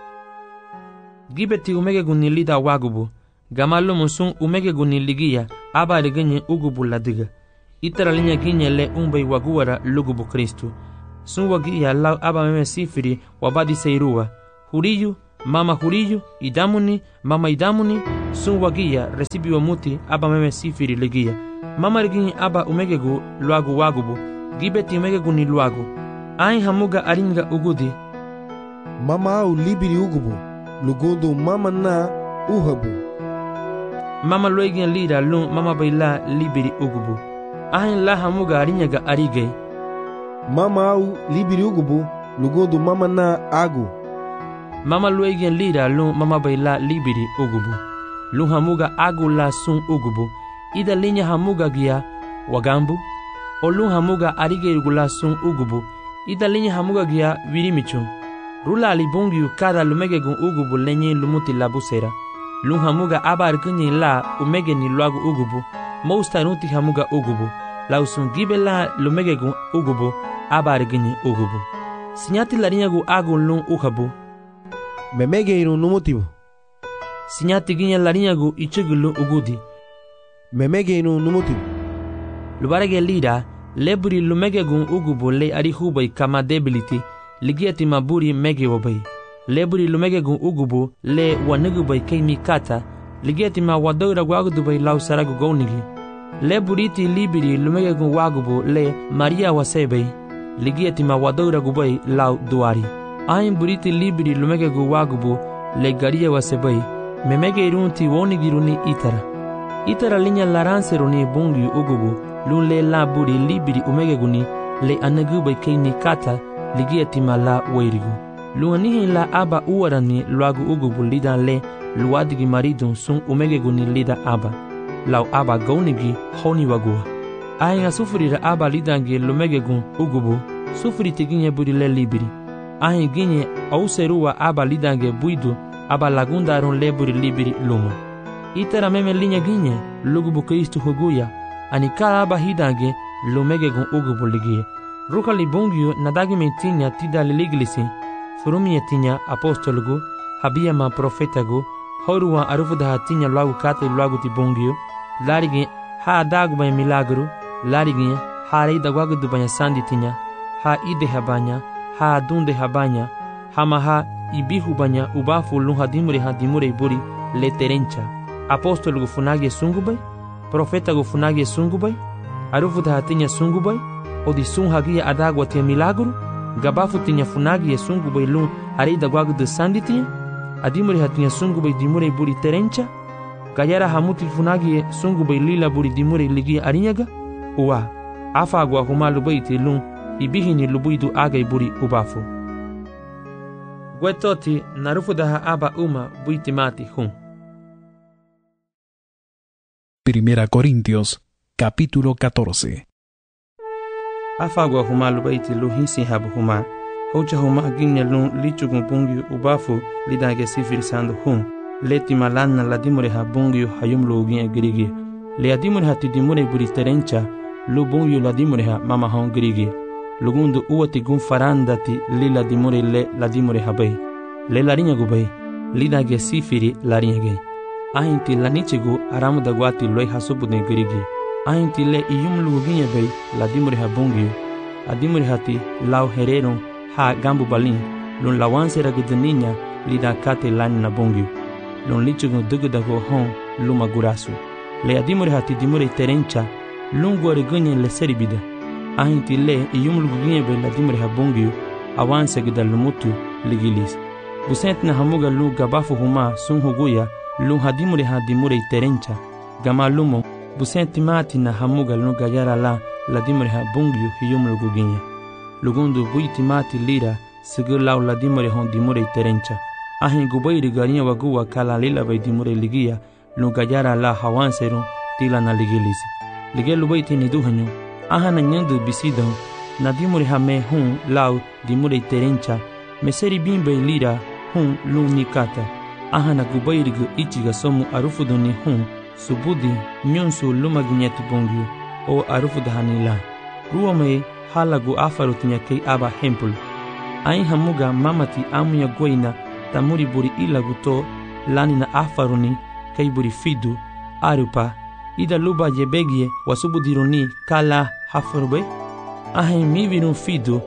Gibeti umege gunilida wagubu, gamalu monsun umege guniligia, aba ligenye ugubu ladiga. Itara linya ginye le umbai waguara lugubu Kristu. sun wagia lau aba meme sifiri wabadi seirua. Hurillo, mama Hurillo, idamuni, mama idamuni, sun wagia recibi wa muti aba meme sifiri legia. Mama rigini aba umegegu luagu wagubu, gibeti umegegu ni luagu. Ain hamuga aringa ugudi. Mama au libiri ugubu, lugundu mama na uhabu. Mama loigin lira lun mama baila libiri ugubu. Ain la hamuga arinyaga arige. Mama au libiri ugubu, lugundu mama na agu. Mama loigin lira lun mama baila libiri ugubu. Lun hamuga agu la sun ugubu. Ida linya hamuga gia wagambu. O lun hamuga arige igula sun ugubu. Ida linya hamuga gia virimichun. Rula alibungiu kada lumegegun ugubu lenye lumuti labusera. Lun hamuga aba argunyi la umege ni luagu ugubu. Mousta nuti hamuga ugubu. Lausun gibe la lumegegun ugubu aba argunyi ugubu. Sinyati larinyagu agu lun uhabu. Memege irun numutibu. Sinyati ginya larinyagu ichugu lun ugudi. Memege irun numutibu. Lubarege lida leburi lumegegun ugubu le arihubai kama debility. Ligiati maburi mege wabai. Leburi lumegegun ugubu le wanugubai keimi kata. Ligiati ma wadogra wagudubai lau saragu gounigi. Leburiti libiri lumegegun wagubu le Maria wasebei. Ligiati ma wadogra gubai lau duari. Ain buriti libiri lumegegun wagubu le garia wasebei. Memege irunti wonigiruni itara. Itara linya laranseruni bungi ugubu. Lun le la buri libiri umegeguni le anagubai keimi kata. Ligiati ma la weirigu. Luanihi la aba uarani luagu ugubu lida le luadigi maridun sun umegeguni lida aba. Lau aba gaunigi honi wagua. Ahinga sufurira aba lidangi lumegegun ugubu. Sufuri tiginye buri le libiri. Ahin ginye auserua aba lidangi buidu aba lagundarun le buri libiri lumu. Itara meme linya ginye lugubu Kristu huguya. Anikara aba hidangi lumegegun ugubu ligie. Ruka libungio nadagi metinya tida liliglisi. Furumia tinya apostolgu, habia ma profetagu, horuwa arufuda hatinya luagu kate luagu tibungio, larigi ha dagu banya milagru, larigi ha reida wagu du banya sandi tinya, ha ide habanya, ha dunde habanya, hama ha ibihu banya ubafu lun hadimure iburi le terencha. Apostolgu funagi sungubai, profetagu funagi sungubai, arufuda hatinya sungubai, odi sun hagia adagwa tia milagru, gabafu tinya funagi sungu bai lun hareida gwagu de sandi tinya, adimure hatinya sungu bai dimure buri terencha, gayara hamuti funagi sungu bai lila buri dimure ligi arinyaga, uwa, afa agwa humalu bai ti lun ibihini lubuidu agai buri ubafu. Gwetoti narufudaha aba uma buiti mati hun. 1 Corintios, capítulo 14. Afagwa huma lubaiti luhisi habu huma. Hocha huma ginya lun lichugun bungi ubafu lidage sifiri sandu hun. Leti malanna la dimure ha bungi hayum luginya girigi. Le adimure ha tidimure buri terencha lu bungi la dimure ha mama hon girigi. Lugundu uwati gun farandati lila dimure le la dimure ha bay. Le larinya gubay. Lidage sifiri larinya gay. Ahinti lanichigu aramu dagwati loy hasubudne girigi. Ahinti le iyum luginya bay la dimure ha bungi. Adimure hati lau hereron ha gambu balin. Lun lawanse ragudaninya lida kate lani na bungi. Lun lichugu dugudago hon luma gurasu. Le adimure hati dimure terencha lun guarigunya le seribida. Ahinti le iyum luginya bay la dimure ha bungi. Awanse gida lumutu ligilis. Busent na hamuga lu gabafu huma sun huguya lu hadimure ha dimure terencha. Gama lumo busenti mati na hamuga lu gayara la dimure ha bungiu hiyum luguginya. Lugundu buiti mati lira sigur lau la dimure hon dimure terencha. Ahin gubairi garinya waguwa kala lila bay dimure ligia lu gayara la hawanserun tila na ligilisi. Ligelu baiti ni duhanyu. Ahana nyandu bisidahu na dimure ha me hun lau dimure terencha. Meseri bimbe lira hun lu nikata. Ahana gubairigu ichiga somu arufuduni hun subudi nyonsu lumaginyati bungiu o arufudahanila. Ruwame halagu afarutinya kei aba hempul. Ain hamuga mamati amuya goina tamuri buri ilagu to lani na afaruni kei buri fidu arupa ida luba yebegie wasubudiruni kala hafarube. Ahin mivirun fidu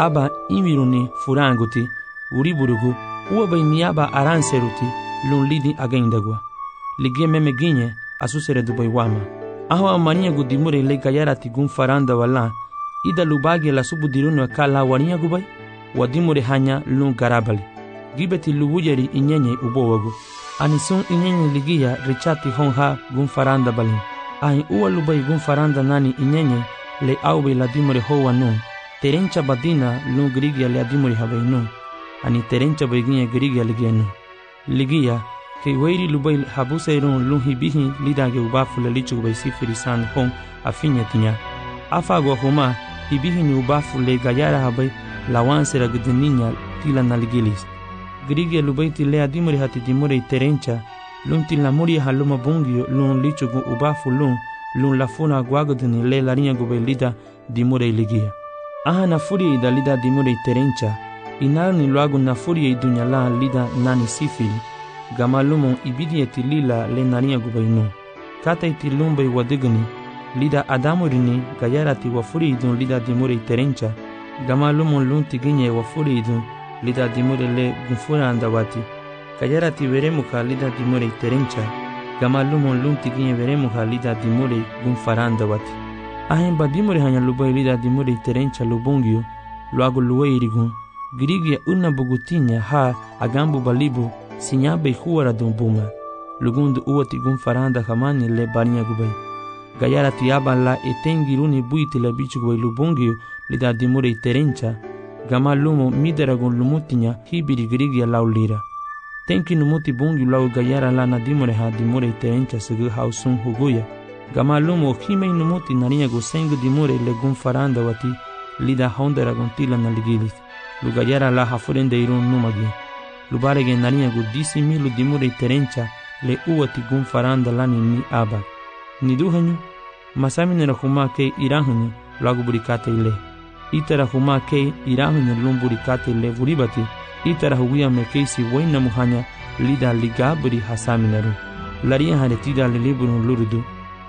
aba inviruni furanguti uriburugu uwa bai niaba aranseruti lun lidi agendagwa ligie meme ginye asusere dubai wama ahwa mania gudimure le gayarati gun faranda wala ida lubagi la subudirunu kala wania gubai wadimure hanya lun garabali gibeti lubujeri inyenye ubowagu anisun inyenye ligia richati honha gun faranda balin ai uwa lubai gun faranda nani inyenye le aubi la dimure hoa nun terencha badina lun grigia le adimure habai nun ani terencha beginye grigia ligia nun ligia ke wairi lubai habuseirun lun hibihi lidage ubafule lichu bai sifiri san hon afinya tinya afagwa homa hibihi ni ubafule gayara habai lawansera gudininya tila naligilis grigia lubai tile adimure hati dimure terencha lun tilamuri haluma bungio lun lichu ubafu lun lafuna guagudini le larinha gubai lida dimure ligia aha na furi da lida dimure terencha inarni luagu na furi idunyala lida nani sifili gamalumo ibidieti lila le narinha gubai nu kata itilumbai wadigani lida adamurini gayarati wafuri idun lida dimure terencha gamalumo lun tiginye wafuri idun lida dimure le gunfura andawati gayarati veremuka lida dimure terencha gamalumo lun tiginye veremuka lida dimure gunfara andawati ahemba dimure hanya lubai lida dimure terencha lubungio luagu luweirigun girigia una bugutinya ha agambu balibu sinyabe huara dumbunga lugundu uwati gunfaranda hamani le barinha gubai gayarati aban la etengiruni buiti le bichu gubai lubungio lida dimure terencha gamalumo mideragun lumutinya hibiri girigia laulira tenki numuti bungi lau gayara la na dimure ha dimure terencha segu hausun huguya gamalumo himei numuti narinha gusengu dimure le gunfaranda wati lida hondera guntila na ligilis lugayara la hafurende irun numagi lubarege narinha gu 10,000 dimure terencha le uwati gunfaranda lani ni aba niduhanyu masaminera huma ke irahanyu lagu burikate ile itara huma ke irahanyu lumburikate ile vuribati itara huguya mekeisi waina muhanya lida ligabri hasaminaru laria haretida liliburu lurudu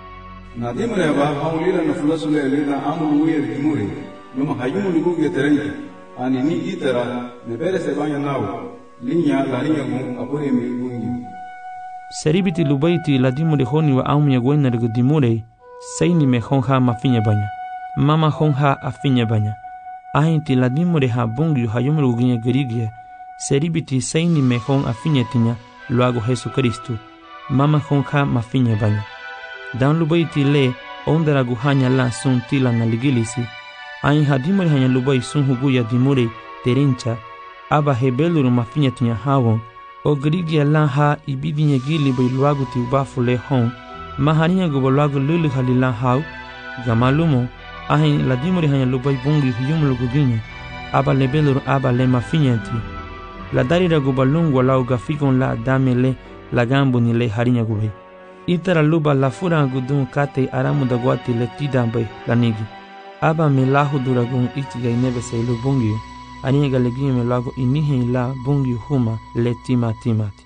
na dimure ba haulira na fulasule lida amulu yer dimure numa hayumu luguge terencha ani ni itara me perese banya nao linya laria gun apore mi gungi seribiti lubaiti la dimure honi wa aumya gwena regu dimure seini me honha mafinya banya mama honha afinya banya ahinti la dimure ha bungi hayumu luguge gerigia seribiti seini me hon afinya tinya luago Jesu Kristu mama honha mafinya banya dan lubaiti le ondera guhanya la sun tila na ligilisi ain hadimure hanya lubai sun huguya dimure terencha aba hebeluru mafinya tinya hawon o grigia la ha ibidinya gili bai luagu ti ubafule hon mahania go luagu lulu halila haw gamalumo ain la dimure hanya lubai bungi huyum luguginya aba lebeluru aba le mafinya ti la darira go balungu lau gafikon la damele la gambu ni le harinya gubai itara luba la fura gudun kate aramu da guati le tidambai la nigi aba melahu duragun itiga inebe seilu bungi aniga legi melago inihe la bungi huma le timati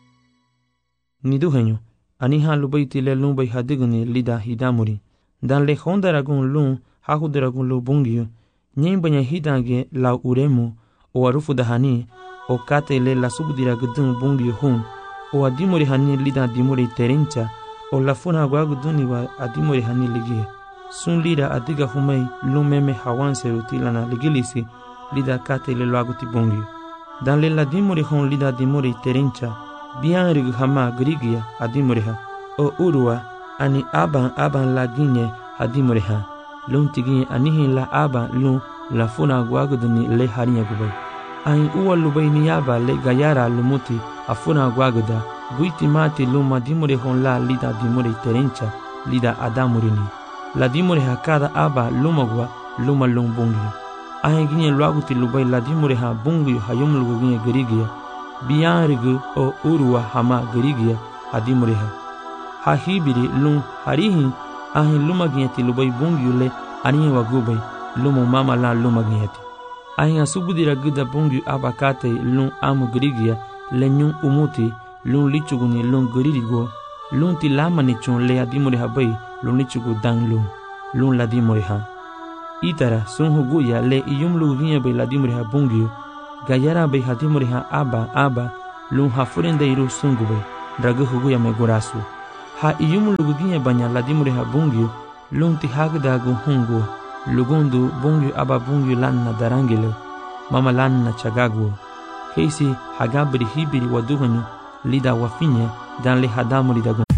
niduhenyo aniha lubaiti le lumbai hadiguni lida hidamuri dan le hondaragun lun hahudaragun lu bungi nyembanya hidange la uremu o arufu dahani o kate le la subdira gudun bungi hum o adimuri hani lida dimuri terencha o la funa guaguduni wa adimuri hani ligie sun lida adiga humei lumeme hawanse rutilana ligilisi lida kate le luaguti bungi dan le la dimuri hon lida dimuri terencha bian rig hama grigia adimuri ha o urua ani aban la ginye adimuri ha lun tiginye anihi la aban lun la funa guaguduni le harinya gubai ain uwa lubai niyaba le gayara lumuti afuna guaguda buiti mati luma dimure hon la lida dimure terencha lida adamurini la dimure hakada aba lumagwa luma lumbungi ahin ginye luaguti lubai la dimure ha bungi hayum lugu ginye gerigia biyanrigu o urwa hama gerigia adimure ha hibiri lum harihi ahin luma ginye ti lubai bungi le aniye wagubai lumu mama la luma ginye ti ahin asubudira gida bungi abakate lum amu gerigia lenyun umuti lun lichuguni lun geririgo lun ti lama ni chun le adimure ha bai lun lichugu dang lun la dimure ha Itara sun huguya le iyum luginha be ladimre ha bungio. Gayara be hadimre ha aba lun ha furendeiru sungube. Draga huguya me gorasu. Ha iyum luginha banya ladimre ha bungio. Lun ti hagda gu hungu. Lugundu bungio aba bungio lanna darangelo. Mama lanna chagagu. Keisi hagabri hibiri waduhanyu. Lida wafinya dan le hadamuri dagun.